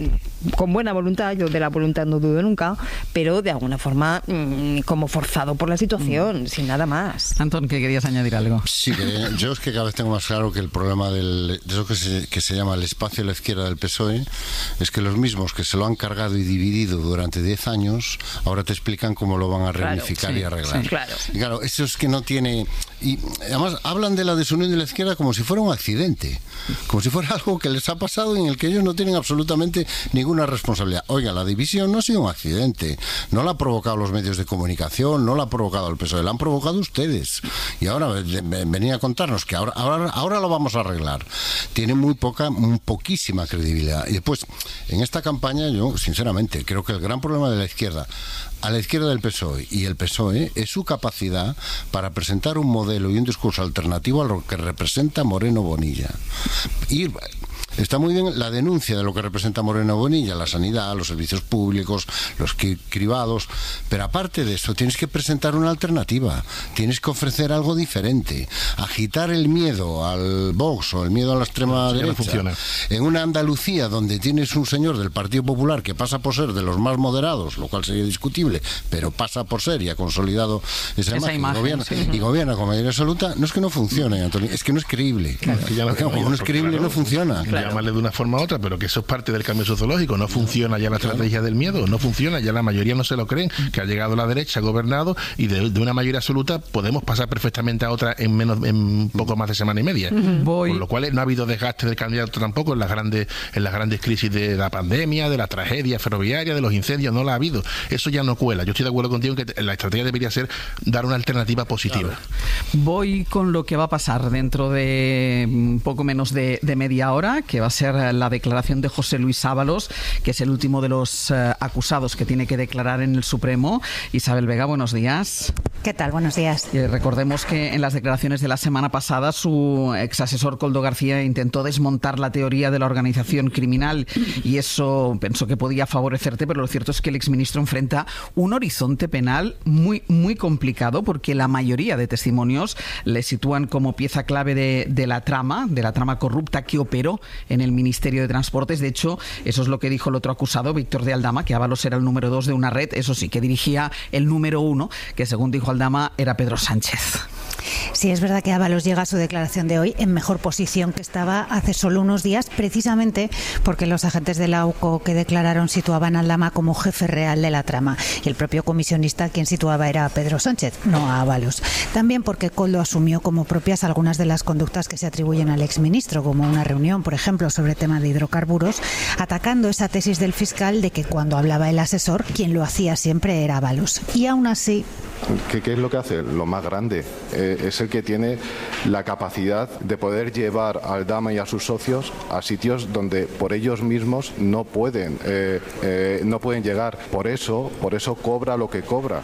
Speaker 32: con buena voluntad, yo de la voluntad no dudo nunca, pero de alguna forma como forzado por la situación, sin nada más.
Speaker 5: Antón, ¿qué querías añadir algo?
Speaker 3: Sí, yo es que cada vez tengo más claro que el problema de eso que se llama el espacio a la izquierda del PSOE es que los mismos que se lo han cargado y dividido durante 10 años, ahora te explican cómo lo van a reunificar y arreglar.
Speaker 32: Sí, claro.
Speaker 3: Y claro, eso es que no tiene... Y además hablan de la desunión de la izquierda como si fuera un accidente, como si fuera algo que les ha pasado y en el que ellos no tienen absolutamente ninguna responsabilidad. Oiga, la división no ha sido un accidente, no la han provocado los medios de comunicación, no la ha provocado el PSOE, la han provocado ustedes. Y ahora venía a contarnos que ahora lo vamos a arreglar. Tiene muy poquísima credibilidad. Y después, en esta campaña, yo sinceramente creo que el gran problema de la izquierda, a la izquierda del PSOE y el PSOE, es su capacidad para presentar un modelo y un discurso alternativo a lo que representa Moreno Bonilla. Está muy bien la denuncia de lo que representa Moreno Bonilla, la sanidad, los servicios públicos, los cribados, pero aparte de eso tienes que presentar una alternativa, tienes que ofrecer algo diferente, agitar el miedo al Vox o el miedo a la extrema derecha.
Speaker 1: Funciona.
Speaker 3: En una Andalucía donde tienes un señor del Partido Popular que pasa por ser de los más moderados, lo cual sería discutible, pero pasa por ser y ha consolidado esa imagen y gobierna con mayoría absoluta, no es que no funcione, Antonio, es que no es creíble. Claro. Como no es creíble, no funciona.
Speaker 1: Claro. Llamarle de una forma u otra, pero que eso es parte del cambio sociológico. No funciona ya la estrategia del miedo, no funciona, ya la mayoría no se lo creen, que ha llegado la derecha, ha gobernado, y de una mayoría absoluta podemos pasar perfectamente a otra en poco más de semana y media. Por lo cual no ha habido desgaste del candidato tampoco en las grandes crisis de la pandemia, de la tragedia ferroviaria, de los incendios, no la ha habido. Eso ya no cuela. Yo estoy de acuerdo contigo en que la estrategia debería ser dar una alternativa positiva.
Speaker 5: Claro. Voy con lo que va a pasar dentro de poco menos de media hora, que va a ser la declaración de José Luis Ábalos, que es el último de los acusados que tiene que declarar en el Supremo. Isabel Vega, buenos días.
Speaker 4: ¿Qué tal? Buenos días.
Speaker 5: Recordemos que en las declaraciones de la semana pasada su exasesor Koldo García intentó desmontar la teoría de la organización criminal y eso pensó que podía favorecerte, pero lo cierto es que el exministro enfrenta un horizonte penal muy, muy complicado porque la mayoría de testimonios le sitúan como pieza clave de la trama corrupta que operó en el Ministerio de Transportes. De hecho, eso es lo que dijo el otro acusado, Víctor de Aldama, que Ábalos era el número 2 de una red, eso sí, que dirigía el número 1, que según dijo Aldama era Pedro Sánchez.
Speaker 4: Sí, es verdad que Ábalos llega a su declaración de hoy en mejor posición que estaba hace solo unos días, precisamente porque los agentes de la AUCO que declararon situaban a Aldama como jefe real de la trama y el propio comisionista quien situaba era a Pedro Sánchez, no a Ábalos. También porque Koldo asumió como propias algunas de las conductas que se atribuyen al exministro, como una reunión, por ejemplo, sobre tema de hidrocarburos, atacando esa tesis del fiscal de que cuando hablaba el asesor, quien lo hacía siempre era Ábalos. Y aún así...
Speaker 8: ¿Qué es lo que hace? Lo más grande. Es el que tiene la capacidad de poder llevar a Aldama y a sus socios a sitios donde por ellos mismos no pueden llegar. Por eso cobra lo que cobra.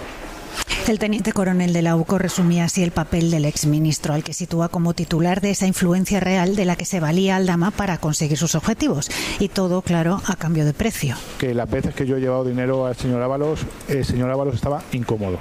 Speaker 4: El teniente coronel de la UCO resumía así el papel del exministro, al que sitúa como titular de esa influencia real de la que se valía Aldama para conseguir sus objetivos. Y todo, claro, a cambio de precio.
Speaker 9: Que las veces que yo he llevado dinero al señor Ábalos, el señor Ábalos estaba incómodo.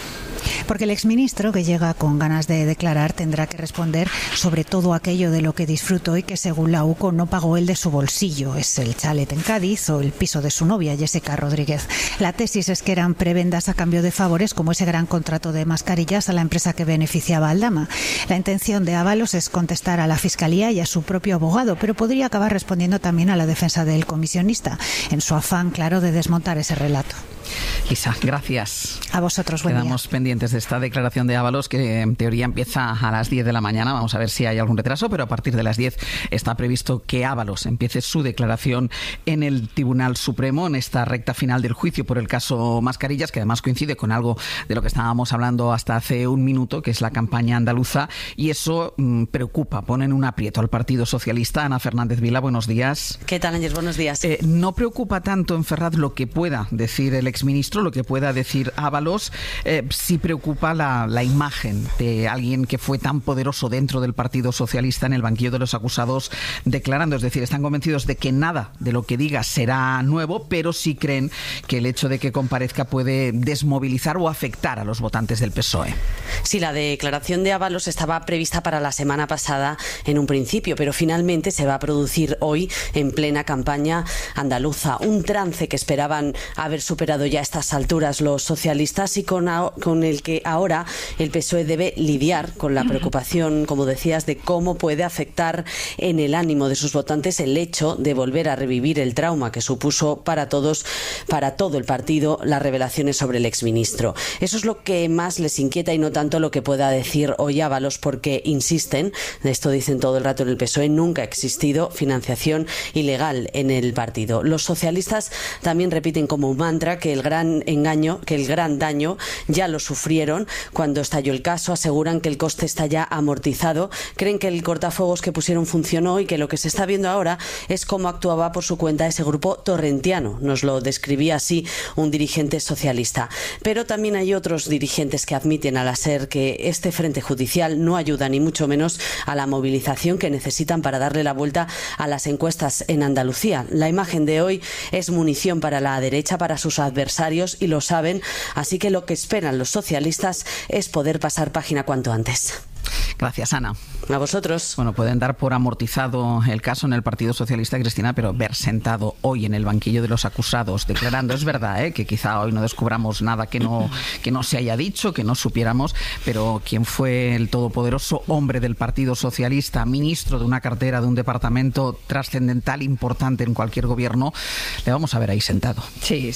Speaker 4: Porque el exministro, que llega con ganas de declarar, tendrá que responder sobre todo aquello de lo que disfrutó y que según la UCO no pagó él de su bolsillo. Es el chalet en Cádiz o el piso de su novia, Jessica Rodríguez. La tesis es que eran prebendas a cambio de favores, como ese gran contrato de mascarillas a la empresa que beneficiaba a Aldama. La intención de Ábalos es contestar a la Fiscalía y a su propio abogado, pero podría acabar respondiendo también a la defensa del comisionista, en su afán, claro, de desmontar ese relato.
Speaker 5: Isa, gracias.
Speaker 4: A vosotros, buen día.
Speaker 5: Quedamos pendientes de esta declaración de Ábalos, que en teoría empieza a las 10 de la mañana. Vamos a ver si hay algún retraso, pero a partir de las 10 está previsto que Ábalos empiece su declaración en el Tribunal Supremo, en esta recta final del juicio por el caso Mascarillas, que además coincide con algo de lo que estábamos hablando hasta hace un minuto, que es la campaña andaluza, y eso preocupa, pone en un aprieto al Partido Socialista. Ana Fernández Vila, buenos días.
Speaker 14: ¿Qué tal, Ángel? Buenos días.
Speaker 5: No preocupa tanto en Ferraz lo que pueda decir el exministro, lo que pueda decir Ábalos, sí preocupa la imagen de alguien que fue tan poderoso dentro del Partido Socialista en el banquillo de los acusados declarando. Es decir, están convencidos de que nada de lo que diga será nuevo, pero sí creen que el hecho de que comparezca puede desmovilizar o afectar a los votantes del PSOE.
Speaker 14: Sí, la declaración de Ábalos estaba prevista para la semana pasada en un principio, pero finalmente se va a producir hoy en plena campaña andaluza. Un trance que esperaban haber superado ya a estas alturas los socialistas y con el que ahora el PSOE debe lidiar con la preocupación, como decías, de cómo puede afectar en el ánimo de sus votantes el hecho de volver a revivir el trauma que supuso para todos, para todo el partido, las revelaciones sobre el exministro. Eso es lo que más les inquieta y no tanto lo que pueda decir hoy Ábalos, porque insisten, esto dicen todo el rato en el PSOE, nunca ha existido financiación ilegal en el partido. Los socialistas también repiten como un mantra que el gran engaño, que el gran daño ya lo sufrieron cuando estalló el caso, aseguran que el coste está ya amortizado, creen que el cortafuegos que pusieron funcionó y que lo que se está viendo ahora es cómo actuaba por su cuenta ese grupo torrentiano, nos lo describía así un dirigente socialista. Pero también hay otros dirigentes que admiten al SER que este frente judicial no ayuda ni mucho menos a la movilización que necesitan para darle la vuelta a las encuestas en Andalucía. La imagen de hoy es munición para la derecha, para sus adversarios, y lo saben, así que lo que esperan los socialistas es poder pasar página cuanto antes.
Speaker 5: Gracias, Ana.
Speaker 14: A vosotros.
Speaker 5: Bueno, pueden dar por amortizado el caso en el Partido Socialista, Cristina, pero ver sentado hoy en el banquillo de los acusados declarando, es verdad, que quizá hoy no descubramos nada que no se haya dicho, que no supiéramos, pero quien fue el todopoderoso hombre del Partido Socialista, ministro de una cartera, de un departamento trascendental, importante en cualquier gobierno, le vamos a ver ahí sentado.
Speaker 32: Sí.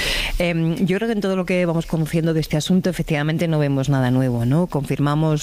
Speaker 32: Yo creo que en todo lo que vamos conociendo de este asunto, efectivamente no vemos nada nuevo, ¿no? Confirmamos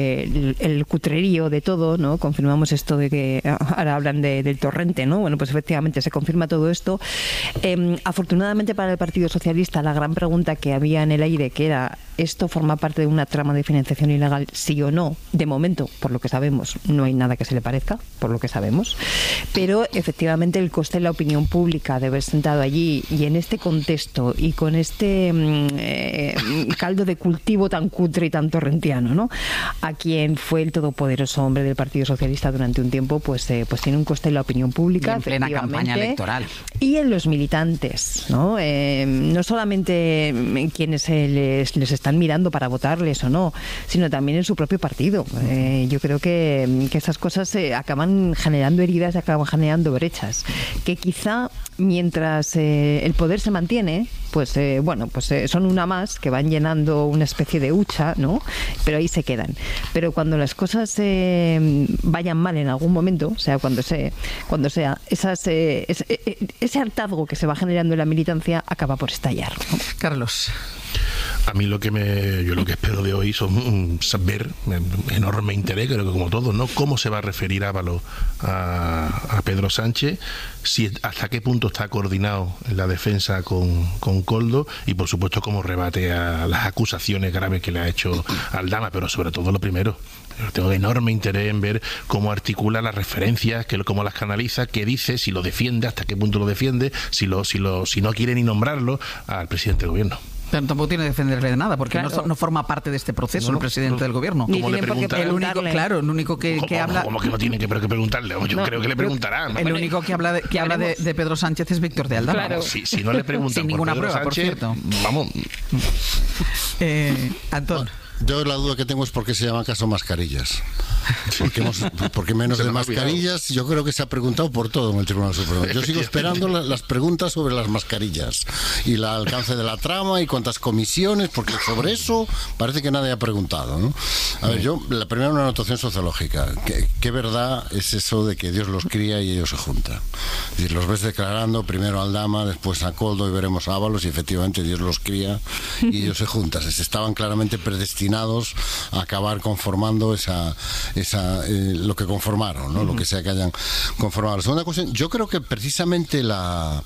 Speaker 32: el cutrerío de todo, ¿no? Confirmamos esto de que ahora hablan del torrente, ¿no? Bueno, pues efectivamente se confirma todo esto. Afortunadamente para el Partido Socialista, la gran pregunta que había en el aire, que era, ¿esto forma parte de una trama de financiación ilegal, sí o no? De momento, por lo que sabemos, no hay nada que se le parezca, por lo que sabemos. Pero efectivamente el coste en la opinión pública de haber sentado allí y en este contexto y con este caldo de cultivo tan cutre y tan torrentiano, ¿no? A quien fue el todopoderoso hombre del Partido Socialista durante un tiempo, pues tiene un coste en la opinión pública,
Speaker 5: y en plena campaña electoral.
Speaker 32: Y en los militantes, ¿no? No solamente en quienes les están mirando para votarles o no, sino también en su propio partido. Yo creo que estas cosas acaban generando heridas y acaban generando brechas, que quizá mientras el poder se mantiene, pues son una más que van llenando una especie de hucha, ¿no? Pero ahí se quedan. Pero cuando las cosas vayan mal en algún momento, o sea, cuando sea ese hartazgo que se va generando en la militancia acaba por estallar, ¿no?
Speaker 5: Carlos.
Speaker 1: A mí yo lo que espero de hoy son ver enorme interés, creo que como todos, ¿no? Cómo se va a referir Ábalos a Pedro Sánchez, hasta qué punto está coordinado en la defensa con Koldo y por supuesto cómo rebate a las acusaciones graves que le ha hecho Aldama, pero sobre todo lo primero. Tengo enorme interés en ver cómo articula las referencias, cómo las canaliza, qué dice, si lo defiende, hasta qué punto lo defiende, si no quiere ni nombrarlo al presidente del gobierno.
Speaker 5: Pero tampoco tiene que defenderle de nada, porque claro, no forma parte de este proceso el presidente del gobierno.
Speaker 32: Ni tiene por qué preguntarle.
Speaker 5: El único que habla...
Speaker 1: ¿Cómo que no tiene que preguntarle? Yo creo que le preguntará.
Speaker 5: El único que habla de Pedro Sánchez es Víctor de Aldama.
Speaker 32: Claro.
Speaker 1: Si no le preguntan
Speaker 5: sin ninguna prueba,
Speaker 1: Sánchez,
Speaker 5: por cierto.
Speaker 1: Vamos.
Speaker 5: Antón.
Speaker 3: Yo la duda que tengo es por qué se llama caso mascarillas. Porque menos de mascarillas yo creo que se ha preguntado por todo en el Tribunal Supremo. Yo sigo esperando las preguntas sobre las mascarillas y el alcance de la trama y cuántas comisiones, porque sobre eso parece que nadie ha preguntado, ¿no? A ver, la primera una anotación sociológica. ¿Qué verdad es eso de que Dios los cría y ellos se juntan? Es decir, los ves declarando primero a Aldama, después a Koldo y veremos a Ábalos y efectivamente Dios los cría y ellos se juntan. Estaban claramente predestinados a acabar conformando lo que conformaron, ¿no? Lo que sea que hayan conformado. La segunda cuestión, yo creo que precisamente la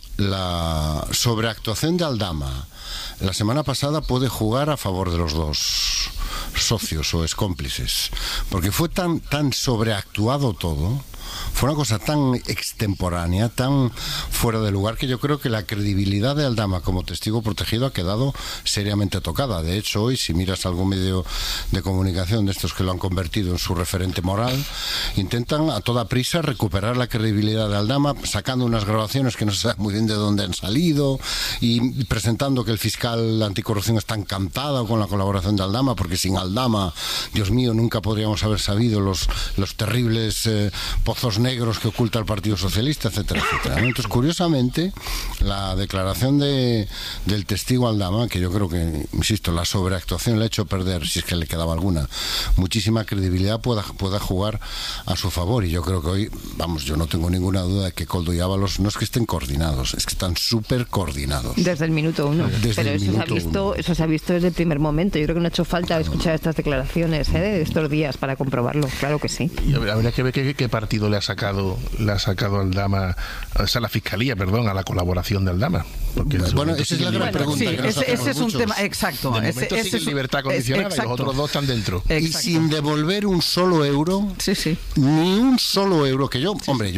Speaker 3: sobreactuación de Aldama la semana pasada puede jugar a favor de los dos socios o excómplices, porque fue tan sobreactuado todo. Fue una cosa tan extemporánea, tan fuera de lugar, que yo creo que la credibilidad de Aldama como testigo protegido ha quedado seriamente tocada. De hecho, hoy, si miras algún medio de comunicación de estos que lo han convertido en su referente moral, intentan a toda prisa recuperar la credibilidad de Aldama, sacando unas grabaciones que no se sabe muy bien de dónde han salido y presentando que el fiscal anticorrupción está encantado con la colaboración de Aldama, porque sin Aldama, Dios mío, nunca podríamos haber sabido los terribles pozos negros que oculta el Partido Socialista, etcétera, etcétera. Entonces, curiosamente, la declaración del testigo Aldama, que yo creo que, insisto, la sobreactuación le ha hecho perder, si es que le quedaba alguna, muchísima credibilidad, pueda jugar a su favor. Y yo creo que hoy, yo no tengo ninguna duda de que Koldo y Ábalos no es que estén coordinados, es que están súper coordinados.
Speaker 32: Desde el minuto uno. Pero eso se ha visto desde el primer momento. Yo creo que no ha hecho falta escuchar estas declaraciones de estos días para comprobarlo. Claro que sí.
Speaker 1: Y habría que ver qué partido le ha sacado Aldama, o sea, la Fiscalía, a la colaboración de Aldama.
Speaker 3: Bueno, esa es la gran pregunta.
Speaker 5: Sí, ese es un tema, exacto.
Speaker 1: De momento sigue en libertad condicionada y los otros dos están dentro.
Speaker 3: Exacto. Y sin devolver un solo euro, ni un solo euro, que yo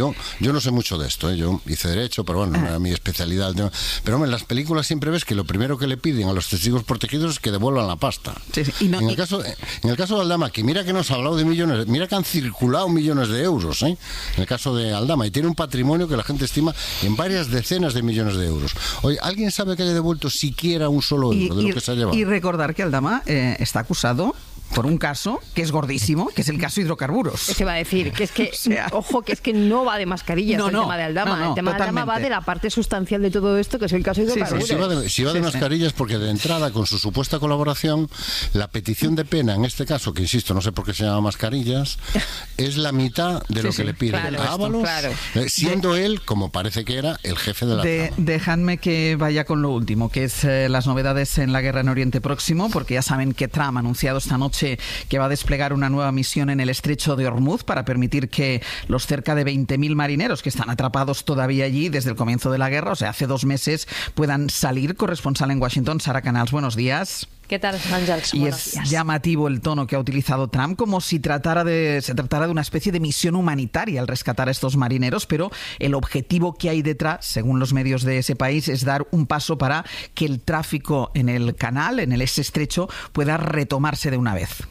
Speaker 3: no sé mucho de esto, yo hice Derecho, pero no era mi especialidad el tema. Pero en las películas siempre ves que lo primero que le piden a los testigos protegidos es que devuelvan la pasta. En el caso de Aldama, que mira que nos ha hablado de millones, mira que han circulado millones de euros, en el caso de Aldama, y tiene un patrimonio que la gente estima en varias decenas de millones de euros. Oye, ¿alguien sabe que haya devuelto siquiera un solo euro de lo que se ha llevado?
Speaker 5: Y recordar que Aldama está acusado por un caso que es gordísimo, que es el caso hidrocarburos.
Speaker 32: Se va a decir que es que, ojo, que es que no va de mascarillas el tema de Aldama. El tema de Aldama va de la parte sustancial de todo esto, que es el caso hidrocarburos.
Speaker 3: Si va de mascarillas, porque de entrada, con su supuesta colaboración, la petición de pena, en este caso, que insisto, no sé por qué se llama mascarillas, es la mitad de lo que le piden a Ábalos, siendo él, como parece que era, el jefe de la trama.
Speaker 5: Dejadme que vaya con lo último, que es las novedades en la guerra en Oriente Próximo, porque ya saben que Trump ha anunciado esta noche que va a desplegar una nueva misión en el estrecho de Hormuz para permitir que los cerca de 20.000 marineros que están atrapados todavía allí desde el comienzo de la guerra, o sea, hace 2 meses, puedan salir. Corresponsal en Washington, Sara Canals, buenos días.
Speaker 15: ¿Qué tal, Ángels?
Speaker 5: Y es llamativo el tono que ha utilizado Trump, como si se tratara de una especie de misión humanitaria al rescatar a estos marineros, pero el objetivo que hay detrás, según los medios de ese país, es dar un paso para que el tráfico en el canal, en ese estrecho, pueda retomarse de una vez.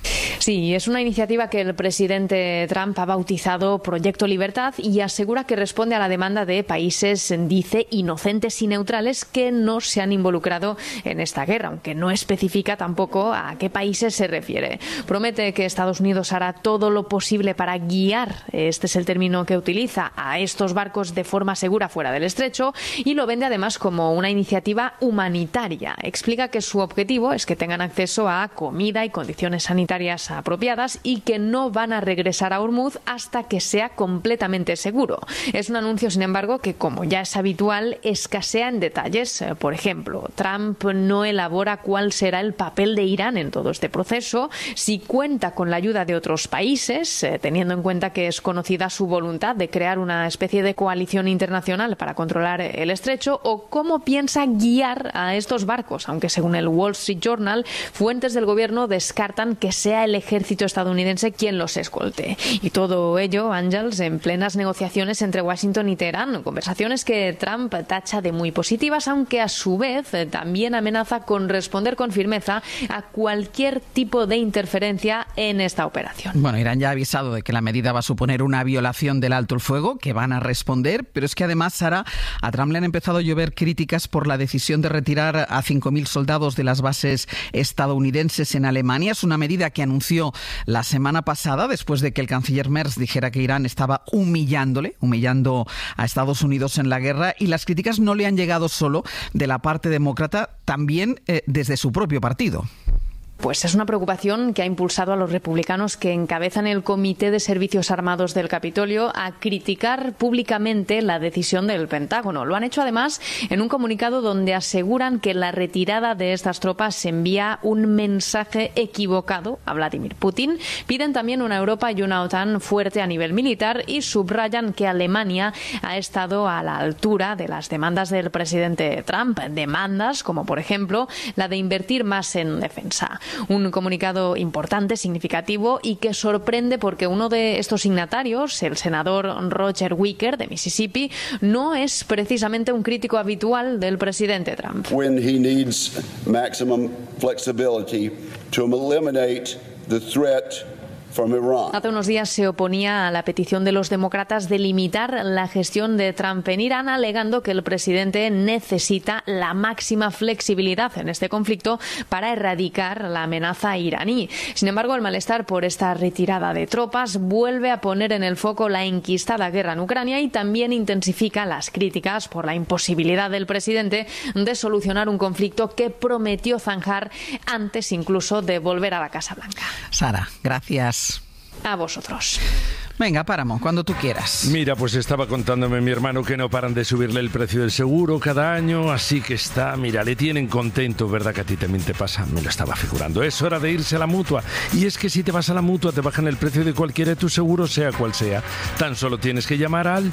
Speaker 15: Sí, es una iniciativa que el presidente Trump ha bautizado Proyecto Libertad y asegura que responde a la demanda de países, dice, inocentes y neutrales que no se han involucrado en esta guerra, aunque no especifica tampoco a qué países se refiere. Promete que Estados Unidos hará todo lo posible para guiar, este es el término que utiliza, a estos barcos de forma segura fuera del estrecho, y lo vende además como una iniciativa humanitaria. Explica que su objetivo es que tengan acceso a comida y condiciones sanitarias apropiadas y que no van a regresar a Hormuz hasta que sea completamente seguro. Es un anuncio, sin embargo, que, como ya es habitual, escasea en detalles. Por ejemplo, Trump no elabora cuál será el papel de Irán en todo este proceso, si cuenta con la ayuda de otros países, teniendo en cuenta que es conocida su voluntad de crear una especie de coalición internacional para controlar el estrecho, o cómo piensa guiar a estos barcos, aunque según el Wall Street Journal, fuentes del gobierno descartan que sea el ejército estadounidense quien los escolte. Y todo ello, Ángels, en plenas negociaciones entre Washington y Teherán, conversaciones que Trump tacha de muy positivas, aunque a su vez también amenaza con responder con firmeza a cualquier tipo de interferencia en esta operación.
Speaker 5: Bueno, Irán ya ha avisado de que la medida va a suponer una violación del alto el fuego, que van a responder, pero es que además, Sara, a Trump le han empezado a llover críticas por la decisión de retirar a 5.000 soldados de las bases estadounidenses en Alemania. Es una medida que anunció la semana pasada, después de que el canciller Merz dijera que Irán estaba humillando a Estados Unidos en la guerra, y las críticas no le han llegado solo de la parte demócrata, también desde su propio partido.
Speaker 15: Pues es una preocupación que ha impulsado a los republicanos que encabezan el Comité de Servicios Armados del Capitolio a criticar públicamente la decisión del Pentágono. Lo han hecho además en un comunicado donde aseguran que la retirada de estas tropas envía un mensaje equivocado a Vladimir Putin. Piden también una Europa y una OTAN fuerte a nivel militar y subrayan que Alemania ha estado a la altura de las demandas del presidente Trump. Demandas como, por ejemplo, la de invertir más en defensa. Un comunicado importante, significativo y que sorprende porque uno de estos signatarios, el senador Roger Wicker de Mississippi, no es precisamente un crítico habitual del presidente Trump.
Speaker 16: When he needs maximum flexibility to eliminate the threat from Iran.
Speaker 15: Hace unos días se oponía a la petición de los demócratas de limitar la gestión de Trump en Irán, alegando que el presidente necesita la máxima flexibilidad en este conflicto para erradicar la amenaza iraní. Sin embargo, el malestar por esta retirada de tropas vuelve a poner en el foco la enquistada guerra en Ucrania y también intensifica las críticas por la imposibilidad del presidente de solucionar un conflicto que prometió zanjar antes incluso de volver a la Casa Blanca.
Speaker 5: Sara, gracias.
Speaker 15: A vosotros.
Speaker 5: Venga, Páramo, cuando tú quieras.
Speaker 17: Mira, pues estaba contándome mi hermano que no paran de subirle el precio del seguro cada año, así que le tienen contento, ¿verdad que a ti también te pasa? Me lo estaba figurando. Es hora de irse a la Mutua. Y es que si te vas a la Mutua te bajan el precio de cualquiera de tus seguros, sea cual sea. Tan solo tienes que llamar al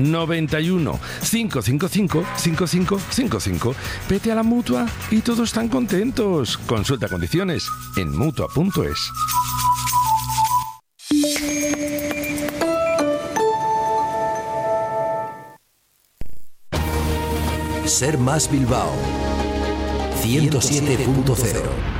Speaker 17: 91 555 5555. Vete a la Mutua y todos están contentos. Consulta condiciones en Mutua.es.
Speaker 18: Ser Más Bilbao 107.0.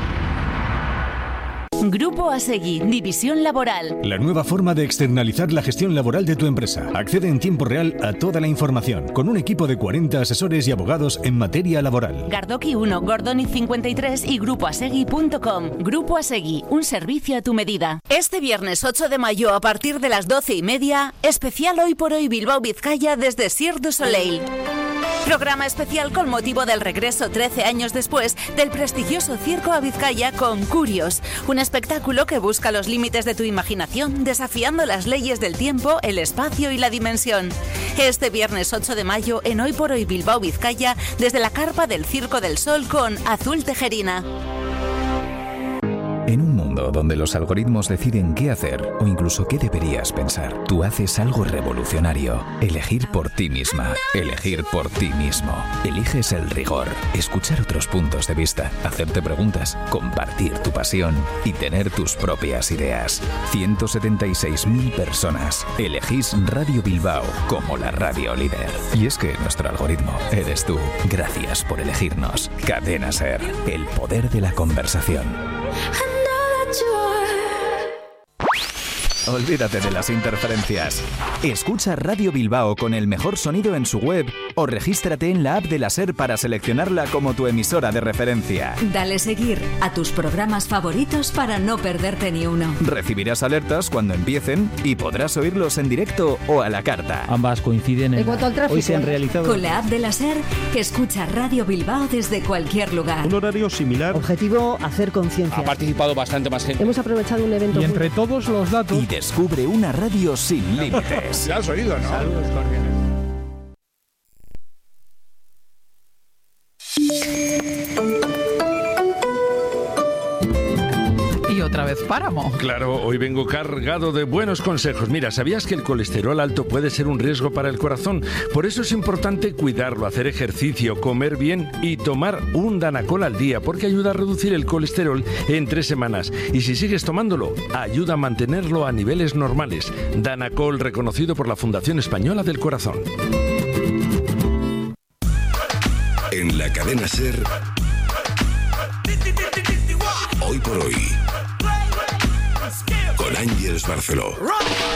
Speaker 19: Grupo Asegui, División Laboral.
Speaker 20: La nueva forma de externalizar la gestión laboral de tu empresa. Accede en tiempo real a toda la información, con un equipo de 40 asesores y abogados en materia laboral.
Speaker 19: Gardoki 1, Gordoni 53 y grupoasegui.com. Grupo Asegui, un servicio a tu medida. Este viernes 8 de mayo a partir de las 12:30, especial Hoy por Hoy Bilbao Vizcaya desde Cirque du Soleil. Programa especial con motivo del regreso 13 años después del prestigioso circo a Vizcaya con Curios, un espectáculo que busca los límites de tu imaginación, desafiando las leyes del tiempo, el espacio y la dimensión. Este viernes 8 de mayo en Hoy por Hoy Bilbao Vizcaya desde la carpa del Circo del Sol con Azul Tejerina.
Speaker 21: En un mundo
Speaker 6: mundo donde los algoritmos deciden qué hacer o incluso qué deberías pensar, tú haces algo revolucionario. Elegir por ti misma. Elegir por ti mismo. Eliges el rigor, escuchar otros puntos de vista, hacerte preguntas, compartir tu pasión y tener tus propias ideas. 176.000 personas. Elegís Radio Bilbao como la radio líder. Y es que nuestro algoritmo eres tú. Gracias por elegirnos. Cadena SER. El poder de la conversación. Olvídate de las interferencias. Escucha Radio Bilbao con el mejor sonido en su web o regístrate en la app de la SER para seleccionarla como tu emisora de referencia.
Speaker 21: Dale seguir a tus programas favoritos para no perderte ni uno.
Speaker 6: Recibirás alertas cuando empiecen y podrás oírlos en directo o a la carta.
Speaker 22: Ambas coinciden en
Speaker 21: cuanto al tráfico,
Speaker 22: hoy se han realizado.
Speaker 21: Con la app de la SER, escucha Radio Bilbao desde cualquier lugar.
Speaker 22: Un horario similar.
Speaker 23: Objetivo, hacer conciencia.
Speaker 22: Ha participado bastante más gente.
Speaker 23: Hemos aprovechado un evento.
Speaker 22: Y entre todos los datos.
Speaker 6: Y descubre una radio sin límites.
Speaker 22: Ya has oído, ¿no? Saludos cordiales.
Speaker 5: Y otra vez Páramo.
Speaker 17: Claro, hoy vengo cargado de buenos consejos. Mira, ¿sabías que el colesterol alto puede ser un riesgo para el corazón? Por eso es importante cuidarlo, hacer ejercicio, comer bien y tomar un Danacol al día, porque ayuda a reducir el colesterol en 3 semanas. Y si sigues tomándolo, ayuda a mantenerlo a niveles normales. Danacol, reconocido por la Fundación Española del Corazón.
Speaker 24: En la cadena SER, Hoy por Hoy, con Ángeles Barceló.